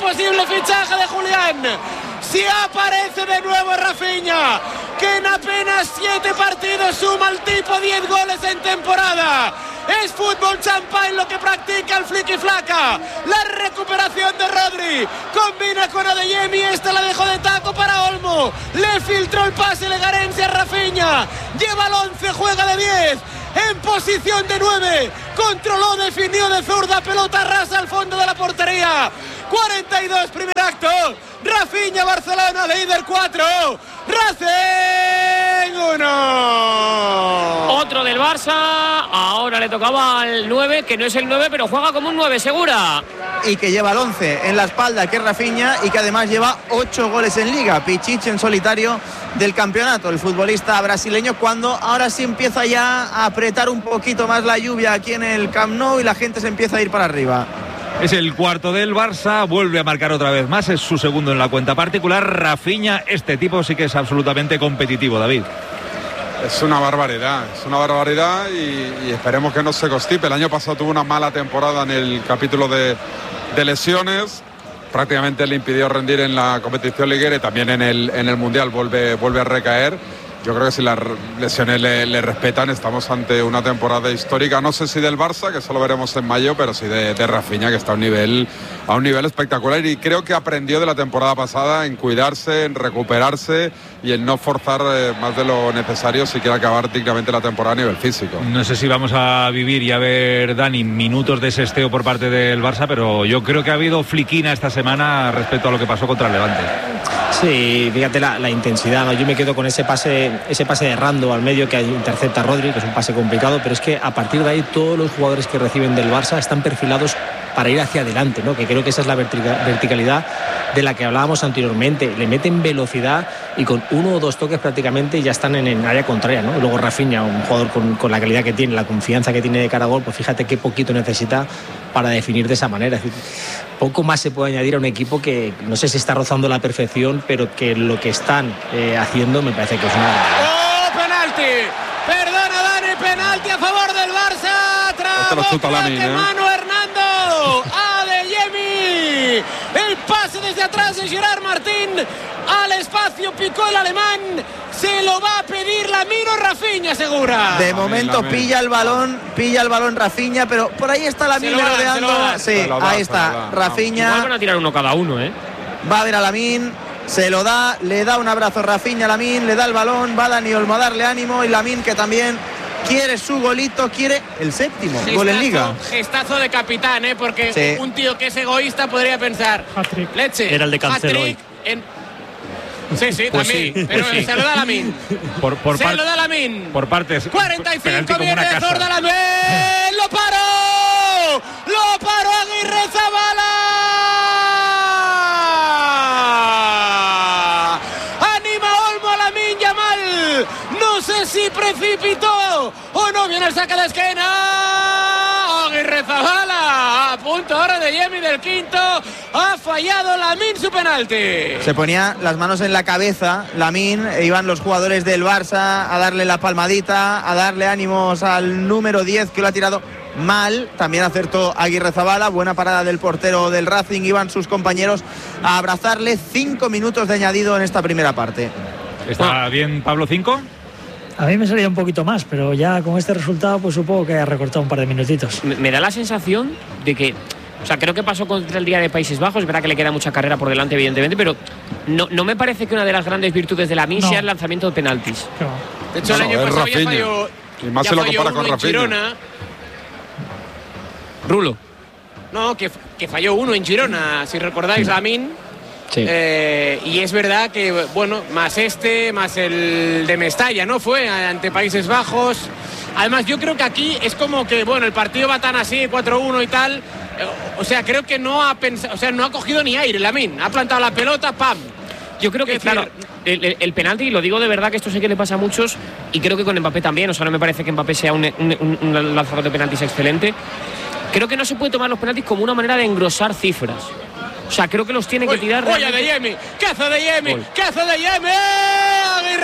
posible fichaje de Julián. Si aparece de nuevo Rafinha, que en apenas 7 partidos suma el tipo 10 goles en temporada. Es fútbol champán lo que practica el Flicky Flaca. La recuperación de Rodri combina con Adeyemi. Esta la dejó de taco para Olmo. Le filtró el pase Legarense a Rafinha. Lleva el 11, juega de 10. En posición de 9. Controló, definió de zurda. Pelota rasa al fondo de la portería. 42, primer acto. Rafinha, Barcelona, líder 4. Racing 1. Otro del Barça. Ahora le tocaba al 9, que no es el 9, pero juega como un 9 segura. Y que lleva el 11 en la espalda, que es Rafinha, y que además lleva 8 goles en Liga. Pichichi en solitario del campeonato, el futbolista brasileño, cuando ahora sí empieza ya a apretar un poquito más la lluvia aquí en el Camp Nou y la gente se empieza a ir para arriba. Es el cuarto del Barça, vuelve a marcar otra vez más, es su segundo en la cuenta particular. Rafinha, este tipo sí que es absolutamente competitivo, David. Es una barbaridad y esperemos que no se constipe. El año pasado tuvo una mala temporada en el capítulo de lesiones, prácticamente le impidió rendir en la competición liguera y también en el Mundial vuelve a recaer. Yo creo que si las lesiones le respetan, estamos ante una temporada histórica, no sé si del Barça, que eso lo veremos en mayo, pero sí de Rafinha, que está a un nivel espectacular, y creo que aprendió de la temporada pasada en cuidarse, en recuperarse y en no forzar más de lo necesario si quiere acabar dignamente la temporada a nivel físico. No sé si vamos a vivir y a ver, Dani, minutos de sesteo por parte del Barça, pero yo creo que ha habido fliquina esta semana respecto a lo que pasó contra el Levante. Sí, fíjate la intensidad, ¿no? Yo me quedo con ese pase de Rando al medio que intercepta a Rodri, que es un pase complicado, pero es que a partir de ahí todos los jugadores que reciben del Barça están perfilados para ir hacia adelante, ¿no? Que creo que esa es la verticalidad de la que hablábamos anteriormente. Le meten velocidad y con 1 o 2 toques prácticamente ya están en el área contraria, ¿no? Luego Rafinha, un jugador con la calidad que tiene, la confianza que tiene de cara a gol, pues fíjate qué poquito necesita para definir de esa manera. Es decir, poco más se puede añadir a un equipo que no sé si está rozando la perfección, pero que lo que están haciendo me parece que es una... ¡Oh, penalti! Perdona, Dani, penalti a favor del Barça. Trabó Manu Hernando. Adeyemi. El pase desde atrás de Gerard Martín. Al espacio picó el alemán. Se lo va a pedir Lamine o Rafinha, segura. De momento pilla el balón Rafinha, pero por ahí está Lamine rodeando. Sí, ahí está Rafinha. Igual van a tirar uno cada uno, ¿eh? Va a ver a Lamine, se lo da, le da un abrazo Rafinha a Lamine, le da el balón, va Dani Olmo a darle ánimo, y Lamine, que también quiere su golito, quiere el 7º gol en Liga. Gestazo de capitán, porque sí, un tío que es egoísta podría pensar, leche, era el de Cancelo hoy. Sí, pues también, sí, pero pues sí, se lo da Lamine. Se lo da Lamine. Por partes. 45 viene de Zorda Lamine. ¡Lo paró! Aguirre Zabala. Anima Olmo a Lamine Yamal. No sé si precipitó o no. Viene el saque de esquina. Aguirre Zabala. A punto ahora de Yemi del quinto. Ha fallado Lamine su penalti. Se ponía las manos en la cabeza Lamine, e iban los jugadores del Barça a darle la palmadita, a darle ánimos al número 10, que lo ha tirado mal. También acertó Aguirre Zabala, buena parada del portero del Racing. Iban sus compañeros a abrazarle. 5 minutos de añadido en esta primera parte. ¿Está bien, Pablo, 5? A mí me salía un poquito más, pero ya con este resultado pues supongo que ha recortado un par de minutitos. Me da la sensación de que, o sea, creo que pasó contra el día de Países Bajos. Es verdad que le queda mucha carrera por delante, evidentemente, pero no me parece que una de las grandes virtudes de Lamine sea el lanzamiento de penaltis. De hecho, el año pasado ya falló. Y más se lo compara con Rafinha. Rulo. No, que falló uno en Girona, si recordáis, Lamine. Sí. Y es verdad que, bueno, más el de Mestalla, ¿no? Fue ante Países Bajos. Además, yo creo que aquí es como que, bueno, el partido va tan así, 4-1 y tal. O sea, creo que no ha cogido ni aire Lamine. Ha plantado la pelota, ¡pam! Yo creo que, claro, el penalti, lo digo de verdad, que esto sé que le pasa a muchos, y creo que con Mbappé también. O sea, no me parece que Mbappé sea un lanzador de penaltis excelente. Creo que no se puede tomar los penaltis como una manera de engrosar cifras. O sea, creo que los tiene que tirar. ¡Oye, de Yemi! ¡Caza de Yemi! ¡Caza de Yemi! Aguirre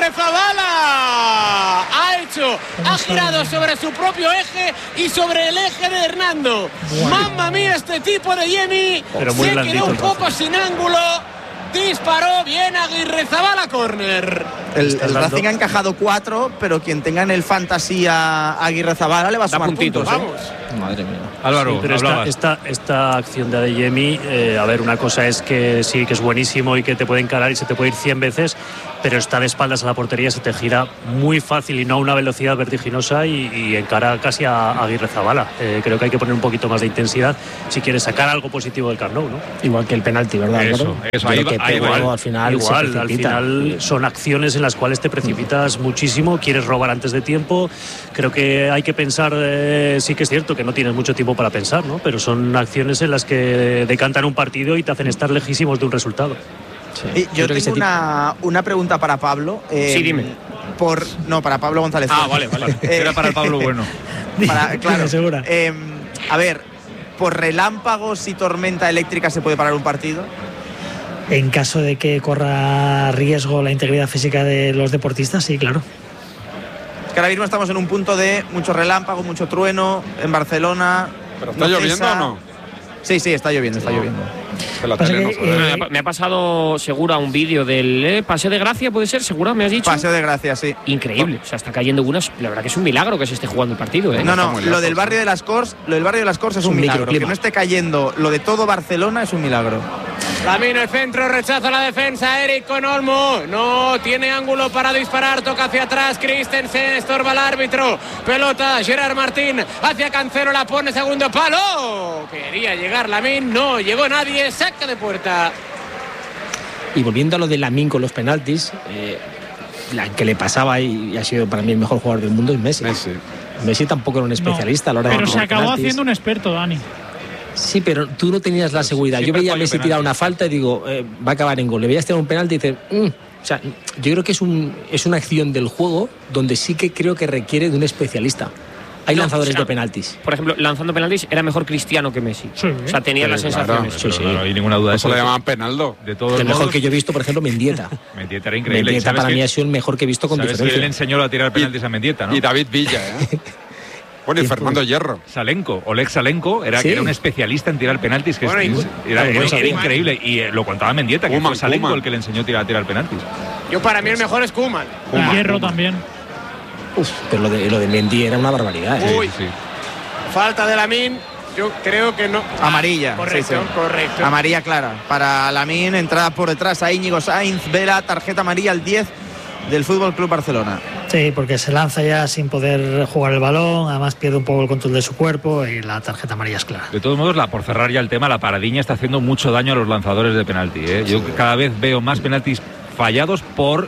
Aguirrezabala ha girado sobre su propio eje y sobre el eje de Hernando. Mamma mía, este tipo de Yemi se quedó un poco sin ángulo. Disparó bien Aguirrezabala, córner. El Racing ha encajado 4, pero quien tenga en el fantasy a Aguirrezabala le va a sumar puntos. Vamos. Madre mía. Álvaro, sí, pero esta acción de Adeyemi, a ver, una cosa es que sí, que es buenísimo y que te puede encarar y se te puede ir 100 veces, pero está de espaldas a la portería, se te gira muy fácil y no a una velocidad vertiginosa y encara casi a Aguirrezabala. Creo que hay que poner un poquito más de intensidad si quieres sacar algo positivo del Camp Nou, ¿no? Igual que el penalti, ¿verdad? Eso, al final son acciones en las cuales te precipitas muchísimo, quieres robar antes de tiempo. Creo que hay que pensar, sí que es cierto que no tienes mucho tiempo para pensar, ¿no? Pero son acciones en las que decantan un partido y te hacen estar lejísimos de un resultado. Sí. Yo tengo una pregunta para Pablo. Sí, dime. Para Pablo González. Vale. Era para el Pablo bueno. Claro, segura. A ver, ¿por relámpagos y tormenta eléctrica se puede parar un partido? En caso de que corra riesgo la integridad física de los deportistas, sí, claro. Es que ahora mismo estamos en un punto de mucho relámpago, mucho trueno en Barcelona. ¿Pero está lloviendo o no? Sí, está lloviendo, está lloviendo. Me ha pasado Segura un vídeo del Paseo de Gracia, ¿puede ser? Segura, me has dicho. Paseo de Gracia, sí. Increíble, o sea, está cayendo unas. La verdad que es un milagro que se esté jugando el partido, ¿eh? No, lo del barrio de las Corts, es un milagro. Que no esté cayendo lo de todo Barcelona es un milagro. Camino el centro, rechaza la defensa, Eric con Olmo, no tiene ángulo para disparar, toca hacia atrás, Christensen, estorba el árbitro, pelota, Gerard Martín, hacia Cancelo, la pone, segundo palo, quería llegar Lamine, no llegó nadie, saca de puerta. Y volviendo a lo de Lamine con los penaltis, la que le pasaba y ha sido para mí el mejor jugador del mundo es Messi. Messi tampoco era un especialista a la hora de pero se acabó penaltis. Haciendo un experto, Dani. Sí, pero tú no tenías la seguridad. Yo veía a Messi tirar una falta y digo, va a acabar en gol. Le veías tirar un penalti y dices, O sea, yo creo que es una acción del juego donde sí que creo que requiere de un especialista. Hay lanzadores de penaltis. Por ejemplo, lanzando penaltis era mejor Cristiano que Messi. Sí. O sea, tenía las sensaciones. Claro, no hay ninguna duda de eso. Eso le llamaban penaldo. De todos el mejor que yo he visto, por ejemplo, Mendieta. Mendieta era increíble. Mendieta para mí ha sido el mejor que he visto con diferencia. Que él enseñó a tirar penaltis a Mendieta, ¿no? Y David Villa, ¿eh? Bueno, y Fernando Hierro. Oleg Salenko era un especialista en tirar penaltis, que era increíble. Y lo contaba Mendieta, que fue Salenko el que le enseñó a tirar penaltis. Yo para mí el mejor es Koeman. Hierro también. Pero lo de Mendy era una barbaridad. Sí. Falta de Lamine. Yo creo que no. Amarilla. Correcto. Amarilla clara. Para Lamine, entrada por detrás a Íñigo Sainz, Vela, tarjeta amarilla al 10 del Fútbol Club Barcelona. Sí, porque se lanza ya sin poder jugar el balón, además pierde un poco el control de su cuerpo y la tarjeta amarilla es clara. De todos modos, por cerrar ya el tema, la paradiña está haciendo mucho daño a los lanzadores de penalti, ¿eh? Yo cada vez veo más penaltis fallados por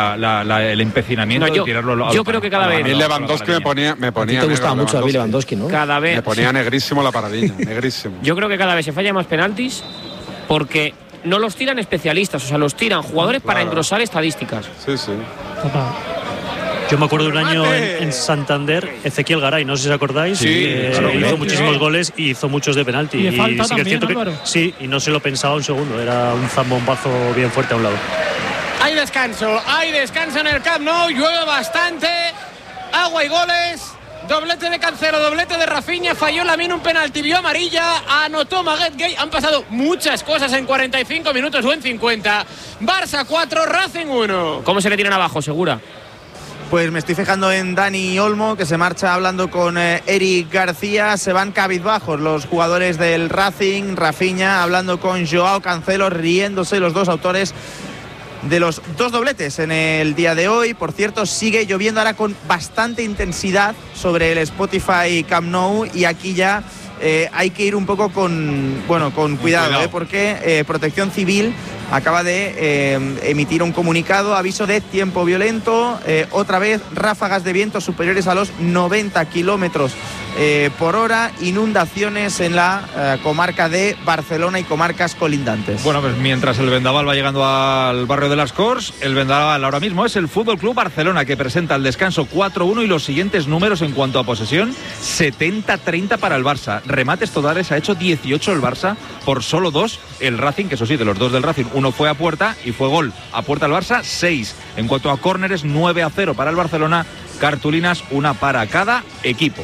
el empecinamiento de tirarlo. Yo creo que cada vez. El Lewandowski me ponía. Te gustaba mucho a mí Lewandowski, ¿no? Cada vez. Me ponía negrísimo la paradiña, negrísimo. Yo creo que cada vez se falla más penaltis porque no los tiran especialistas, o sea, los tiran jugadores para engrosar estadísticas. Sí. Total. Yo me acuerdo de un año en Santander, Ezequiel Garay, no sé si os acordáis, hizo muchísimos goles y hizo muchos de penalti. Y falta sí también, que es cierto Álvaro. Sí, y no se lo pensaba un segundo, era un zambombazo bien fuerte a un lado. Hay descanso en el Camp Nou, llueve bastante, agua y goles. Doblete de Cancelo, doblete de Rafinha, falló Lamine un penalti, vio amarilla, anotó Maguette Gueye. Han pasado muchas cosas en 45 minutos o en 50. Barça 4, Racing 1. ¿Cómo se le tiran abajo, Segura? Pues me estoy fijando en Dani Olmo, que se marcha hablando con Eric García. Se van cabizbajos los jugadores del Racing. Rafinha hablando con Joao Cancelo, riéndose los dos autores de los dos dobletes en el día de hoy. Por cierto, sigue lloviendo ahora con bastante intensidad sobre el Spotify Camp Nou y aquí ya hay que ir un poco con cuidado. Porque Protección Civil acaba de emitir un comunicado, aviso de tiempo violento, otra vez ráfagas de viento superiores a los 90 kilómetros por hora, inundaciones en la comarca de Barcelona y comarcas colindantes. Bueno, pues mientras el vendaval va llegando al barrio de Las Corts, el vendaval ahora mismo es el Fútbol Club Barcelona, que presenta al descanso 4-1 y los siguientes números en cuanto a posesión: 70-30 para el Barça. Remates totales ha hecho 18 el Barça, por solo 2 el Racing, que eso sí, de los 2 del Racing, uno fue a puerta y fue gol a puerta al Barça, 6. En cuanto a córneres, 9-0 para el Barcelona, cartulinas, una para cada equipo.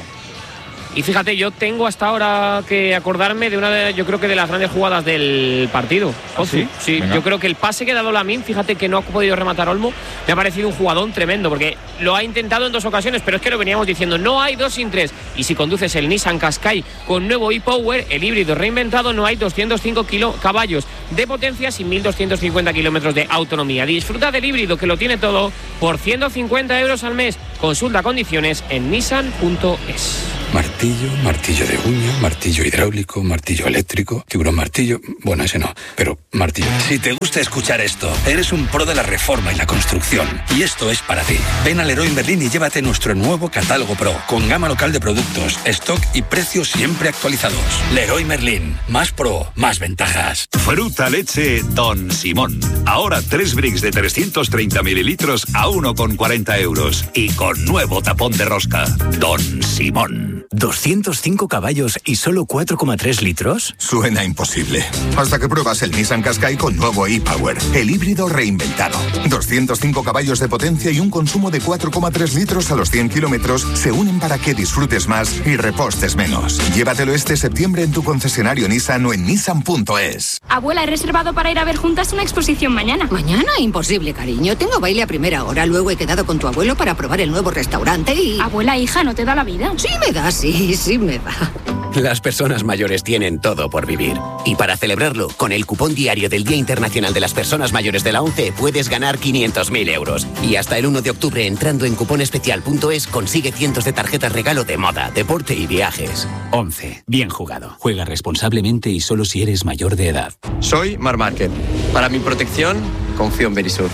Y fíjate, yo tengo hasta ahora que acordarme de una de, yo creo que de las grandes jugadas del partido. ¿Sí? Sí, yo creo que el pase que ha dado Lamine, fíjate que no ha podido rematar Olmo, me ha parecido un jugadón tremendo, porque lo ha intentado en 2 ocasiones, pero es que lo veníamos diciendo, no hay 2 sin 3. Y si conduces el Nissan Qashqai con nuevo e-Power, el híbrido reinventado, no hay 205 caballos de potencia sin 1.250 kilómetros de autonomía. Disfruta del híbrido, que lo tiene todo, por 150 euros al mes. Consulta condiciones en nissan.es. Martillo, martillo de uña, martillo hidráulico, martillo eléctrico, tiburón martillo... Bueno, ese no, pero martillo. Si te gusta escuchar esto, eres un pro de la reforma y la construcción. Y esto es para ti. Ven a Leroy Merlin y llévate nuestro nuevo catálogo Pro, con gama local de productos, stock y precios siempre actualizados. Leroy Merlin, más pro, más ventajas. Fruta leche Don Simón. Ahora 3 bricks de 330 mililitros a 1,40 euros. Y con nuevo tapón de rosca. Don Simón. ¿205 caballos y solo 4,3 litros? Suena imposible. Hasta que pruebas el Nissan Qashqai con nuevo e-Power, el híbrido reinventado. 205 caballos de potencia y un consumo de 4,3 litros a los 100 kilómetros se unen para que disfrutes más y repostes menos. Llévatelo este septiembre en tu concesionario Nissan o en nissan.es. Abuela, he reservado para ir a ver juntas una exposición mañana. ¿Mañana? Imposible, cariño. Tengo baile a primera hora. Luego he quedado con tu abuelo para probar el nuevo restaurante y... Abuela, hija, ¿no te da la vida? Sí me da, sí me da. Las personas mayores tienen todo por vivir. Y para celebrarlo, con el cupón diario del Día Internacional de las Personas Mayores de la ONCE puedes ganar 500.000 euros. Y hasta el 1 de octubre, entrando en cuponespecial.es, consigue cientos de tarjetas regalo de moda, deporte y viajes. ONCE. Bien jugado. Juega responsablemente y solo si eres mayor de edad. Soy Marc Márquez. Para mi protección, confío en Verisur.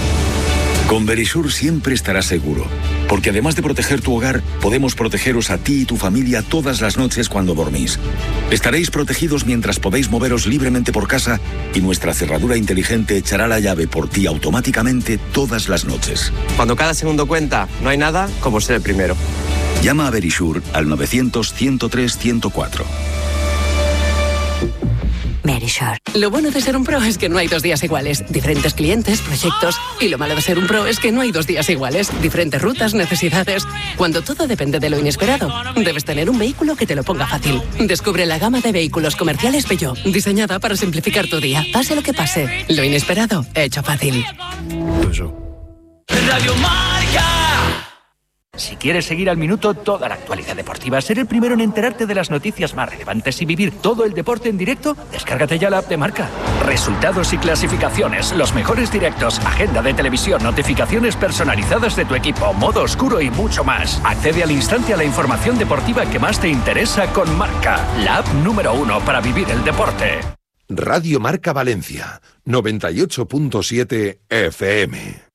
Con Verisur siempre estarás seguro, porque además de proteger tu hogar, podemos protegeros a ti y tu familia todas las noches cuando dormís. Estaréis protegidos mientras podéis moveros libremente por casa y nuestra cerradura inteligente echará la llave por ti automáticamente todas las noches. Cuando cada segundo cuenta, no hay nada como ser el primero. Llama a Verisur al 900-103-104. Verisur. Lo bueno de ser un pro es que no hay 2 días iguales. Diferentes clientes, proyectos. Y lo malo de ser un pro es que no hay 2 días iguales. Diferentes rutas, necesidades. Cuando todo depende de lo inesperado, debes tener un vehículo que te lo ponga fácil. Descubre la gama de vehículos comerciales Peugeot, diseñada para simplificar tu día. Pase lo que pase, lo inesperado, hecho fácil. Radio Marca. Si quieres seguir al minuto toda la actualidad deportiva, ser el primero en enterarte de las noticias más relevantes y vivir todo el deporte en directo, descárgate ya la app de Marca. Resultados y clasificaciones, los mejores directos, agenda de televisión, notificaciones personalizadas de tu equipo, modo oscuro y mucho más. Accede al instante a la información deportiva que más te interesa con Marca, la app número 1 para vivir el deporte. Radio Marca Valencia, 98.7 FM.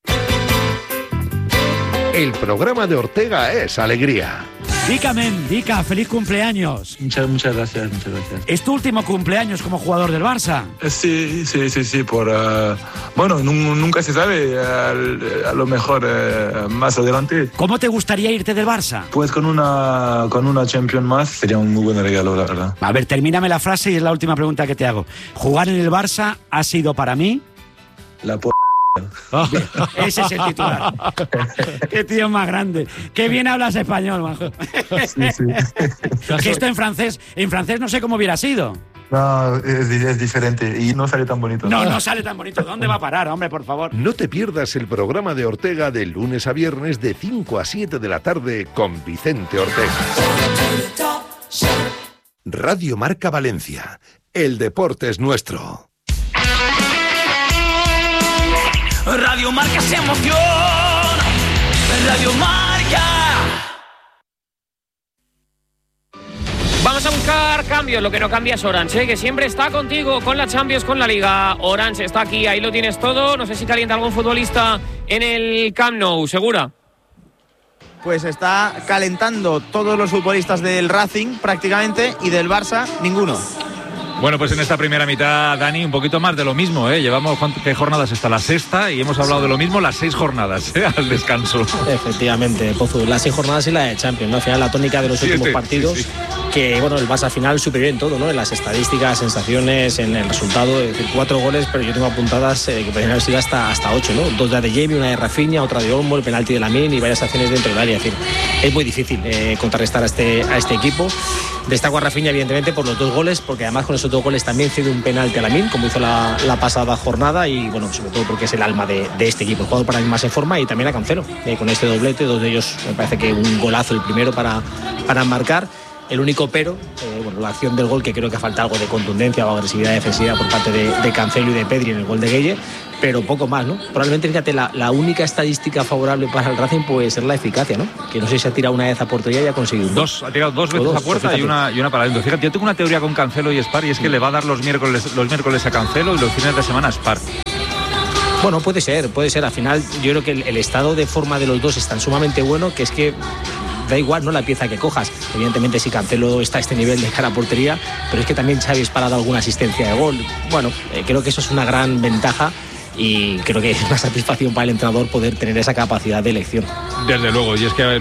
El programa de Ortega es alegría. Dica, feliz cumpleaños. Muchas gracias. ¿Es tu último cumpleaños como jugador del Barça? Sí, bueno, nunca se sabe, a lo mejor más adelante. ¿Cómo te gustaría irte del Barça? Pues con una Champions más sería un muy buen regalo, la verdad. A ver, termíname la frase y es la última pregunta que te hago. ¿Jugar en el Barça ha sido para mí? La Oh, ese es el titular. Qué tío más grande. Qué bien hablas español, Majo. Sí. Que esto en francés no sé cómo hubiera sido. No, es diferente y no sale tan bonito. No sale tan bonito. ¿Dónde va a parar, hombre, por favor? No te pierdas el programa de Ortega de lunes a viernes de 5 a 7 de la tarde con Vicente Ortega. Radio Marca Valencia. El deporte es nuestro. Radio Marca se emoción. Radio Marca. Vamos a buscar cambios. Lo que no cambia es Orange, que siempre está contigo con la Champions, con la Liga. Orange está aquí, ahí lo tienes todo. No sé si calienta algún futbolista en el Camp Nou, ¿segura? pues está calentando todos los futbolistas del Racing prácticamente, y del Barça ninguno. Bueno, pues en esta primera mitad, Dani, un poquito más de lo mismo, ¿eh? Llevamos, ¿qué jornadas está? La sexta, y hemos hablado de lo mismo las 6 jornadas, al descanso. Efectivamente, Pozu, las 6 jornadas y la de Champions, ¿no? Al final la tónica de los últimos partidos, sí. Que bueno, el Barça al final superior en todo, ¿no? En las estadísticas, sensaciones, en el resultado, es decir, 4 goles, pero yo tengo apuntadas que podrían haber sido hasta 8, ¿no? 2 de Jamie, una de Rafinha, otra de Olmo, el penalti de Lamine y varias acciones dentro del área. Es decir, es muy difícil contrarrestar a este equipo. Destaco a Rafinha, evidentemente, por los 2 goles, porque además con esos 2 goles también cede un penalti a Lamine, como hizo la pasada jornada, y bueno, sobre todo porque es el alma de este equipo, el jugador para mí más en forma, y también a Cancelo, con este doblete, 2 de ellos me parece que un golazo el primero para marcar. El único pero, bueno, la acción del gol, que creo que falta algo de contundencia o agresividad defensiva por parte de Cancelo y de Pedri en el gol de Gueye, pero poco más, ¿no? Probablemente, fíjate, la única estadística favorable para el Racing puede ser la eficacia, ¿no? Que no sé si ha tirado una vez a puerta y ha conseguido ha tirado 2 veces a puerta y una para adentro. Fíjate, yo tengo una teoría con Cancelo y Spar, y es que le va a dar los miércoles a Cancelo y los fines de semana a Spar. Bueno, puede ser. Al final, yo creo que el estado de forma de los dos es tan sumamente bueno que es que da igual, ¿no?, la pieza que cojas. Evidentemente, si Cancelo está a este nivel de cara a portería, pero es que también Xavi ha parado alguna asistencia de gol. Bueno, creo que eso es una gran ventaja, y creo que es una satisfacción para el entrenador poder tener esa capacidad de elección. Desde luego, y es que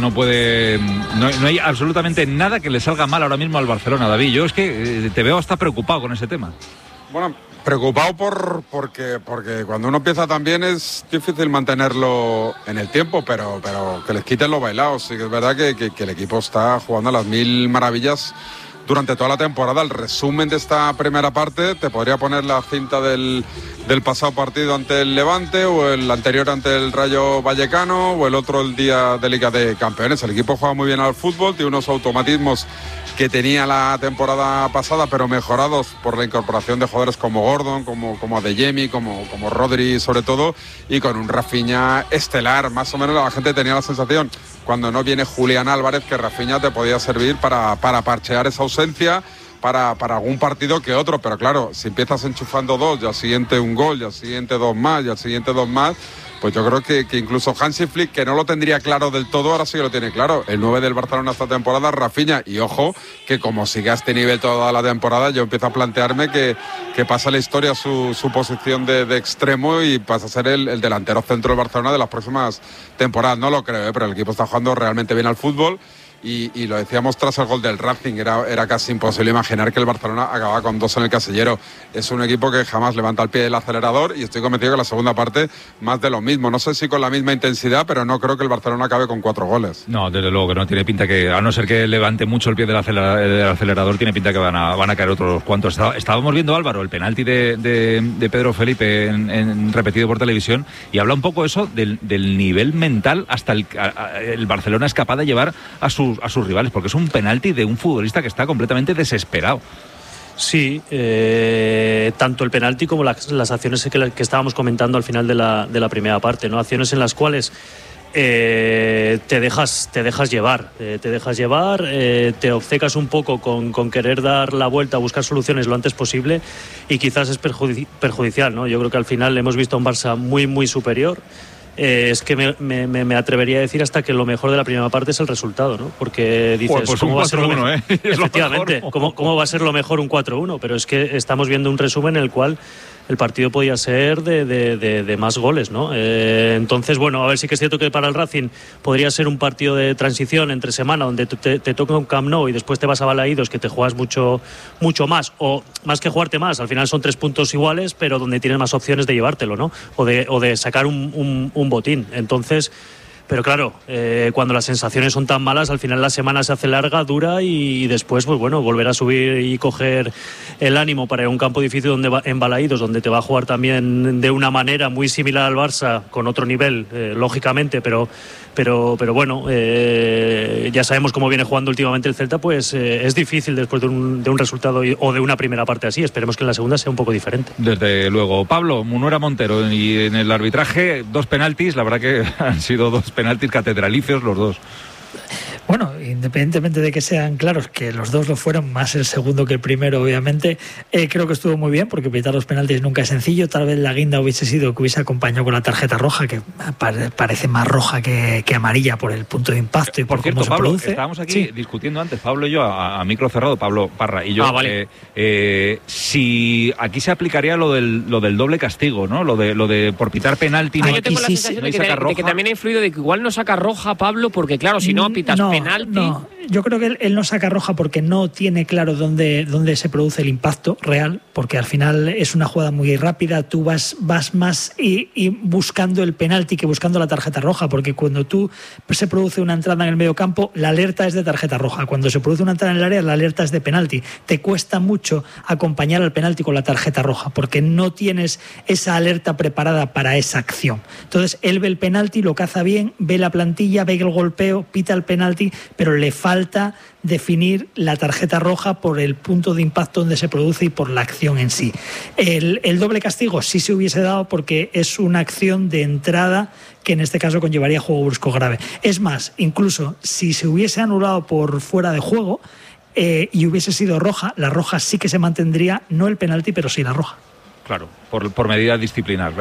no hay absolutamente nada que le salga mal ahora mismo al Barcelona, David. Yo es que te veo hasta preocupado con ese tema. Bueno, preocupado porque cuando uno empieza también es difícil mantenerlo en el tiempo, pero que les quiten lo bailado. Sí que es verdad que el equipo está jugando a las mil maravillas durante toda la temporada. El resumen de esta primera parte te podría poner la cinta del pasado partido ante el Levante, o el anterior ante el Rayo Vallecano, o el otro el día de Liga de Campeones. El equipo juega muy bien al fútbol, tiene unos automatismos que tenía la temporada pasada, pero mejorados por la incorporación de jugadores como Gordon, como Adeyemi, como Rodri sobre todo, y con un Rafinha estelar. Más o menos la gente tenía la sensación, cuando no viene Julián Álvarez, que Rafinha te podía servir para parchear esa ausencia, para algún partido que otro. Pero claro, si empiezas enchufando 2, y al siguiente un gol, y al siguiente 2 más, y al siguiente 2 más, pues yo creo que incluso Hansi Flick, que no lo tendría claro del todo, ahora sí que lo tiene claro. El 9 del Barcelona esta temporada, Rafinha. Y ojo, que como siga a este nivel toda la temporada, yo empiezo a plantearme que pasa la historia su posición de extremo, y pasa a ser el delantero centro del Barcelona de las próximas temporadas. No lo creo, pero el equipo está jugando realmente bien al fútbol. Y lo decíamos tras el gol del Racing, era casi imposible imaginar que el Barcelona acababa con 2 en el casillero. Es un equipo que jamás levanta el pie del acelerador, y estoy convencido que la segunda parte más de lo mismo. No sé si con la misma intensidad, pero no creo que el Barcelona acabe con 4 goles. No, desde luego que no, tiene pinta que, a no ser que levante mucho el pie del acelerador, tiene pinta que van a caer otros cuantos. Estábamos viendo, Álvaro, el penalti de Pedro Felipe en repetido por televisión, y habla un poco eso del nivel mental hasta el Barcelona es capaz de llevar a sus rivales, porque es un penalti de un futbolista que está completamente desesperado. Sí, tanto el penalti como las acciones que estábamos comentando al final de la primera parte, ¿no? Acciones en las cuales te dejas llevar, te obcecas un poco con querer dar la vuelta, buscar soluciones lo antes posible, y quizás es perjudicial, ¿no? Yo creo que al final hemos visto a un Barça muy, muy superior. Es que me atrevería a decir hasta que lo mejor de la primera parte es el resultado, ¿no? Porque dices, pues ¿cómo va a ser lo mejor? Efectivamente, ¿cómo va a ser lo mejor un 4-1? Pero es que estamos viendo un resumen en el cual el partido podía ser de más goles, ¿no? Entonces, bueno, a ver, sí que es cierto que para el Racing podría ser un partido de transición entre semana, donde te toca un Camp Nou y después te vas a Balaídos, que te juegas mucho más, o más que jugarte más, al final son 3 puntos iguales, pero donde tienes más opciones de llevártelo, ¿no? O de sacar un botín. Entonces, pero claro, cuando las sensaciones son tan malas, al final la semana se hace larga, dura, y después, pues bueno, volver a subir y coger el ánimo para ir a un campo difícil en Balaídos, donde te va a jugar también de una manera muy similar al Barça, con otro nivel, lógicamente, pero bueno, ya sabemos cómo viene jugando últimamente el Celta, pues es difícil después de un resultado o de una primera parte así. Esperemos que en la segunda sea un poco diferente. Desde luego. Pablo, Munuera Montero, y en el arbitraje 2 penaltis, la verdad que han sido 2 penaltis catedralicios los 2. Bueno, independientemente de que sean claros que los dos lo fueron, más el segundo que el primero, obviamente, creo que estuvo muy bien, porque evitar los penaltis nunca es sencillo. Tal vez la guinda hubiese sido que hubiese acompañado con la tarjeta roja, que parece más roja que amarilla por el punto de impacto y por cierto, cómo se Pablo, produce. estábamos aquí discutiendo antes, Pablo y yo, a micro cerrado, Pablo Parra y yo, vale. si aquí se aplicaría lo del doble castigo, ¿no? Lo de por pitar penalti. Yo tengo la sensación de que también ha influido de que igual no saca roja, Pablo, porque claro, si no pitas penalti. No, yo creo que él no saca roja porque no tiene claro dónde se produce el impacto real, porque al final es una jugada muy rápida, tú vas más y buscando el penalti que buscando la tarjeta roja, porque cuando se produce una entrada en el medio campo, la alerta es de tarjeta roja. Cuando se produce una entrada en el área, la alerta es de penalti. Te cuesta mucho acompañar al penalti con la tarjeta roja, porque no tienes esa alerta preparada para esa acción. Entonces, él ve el penalti, lo caza bien, ve la plantilla, ve el golpeo, pita el penalti, pero le falta definir la tarjeta roja por el punto de impacto donde se produce y por la acción en sí. El doble castigo sí se hubiese dado porque es una acción de entrada que en este caso conllevaría juego brusco grave. Es más, incluso si se hubiese anulado por fuera de juego y hubiese sido roja, la roja sí que se mantendría, no el penalti, pero sí la roja. Claro, por medida disciplinar.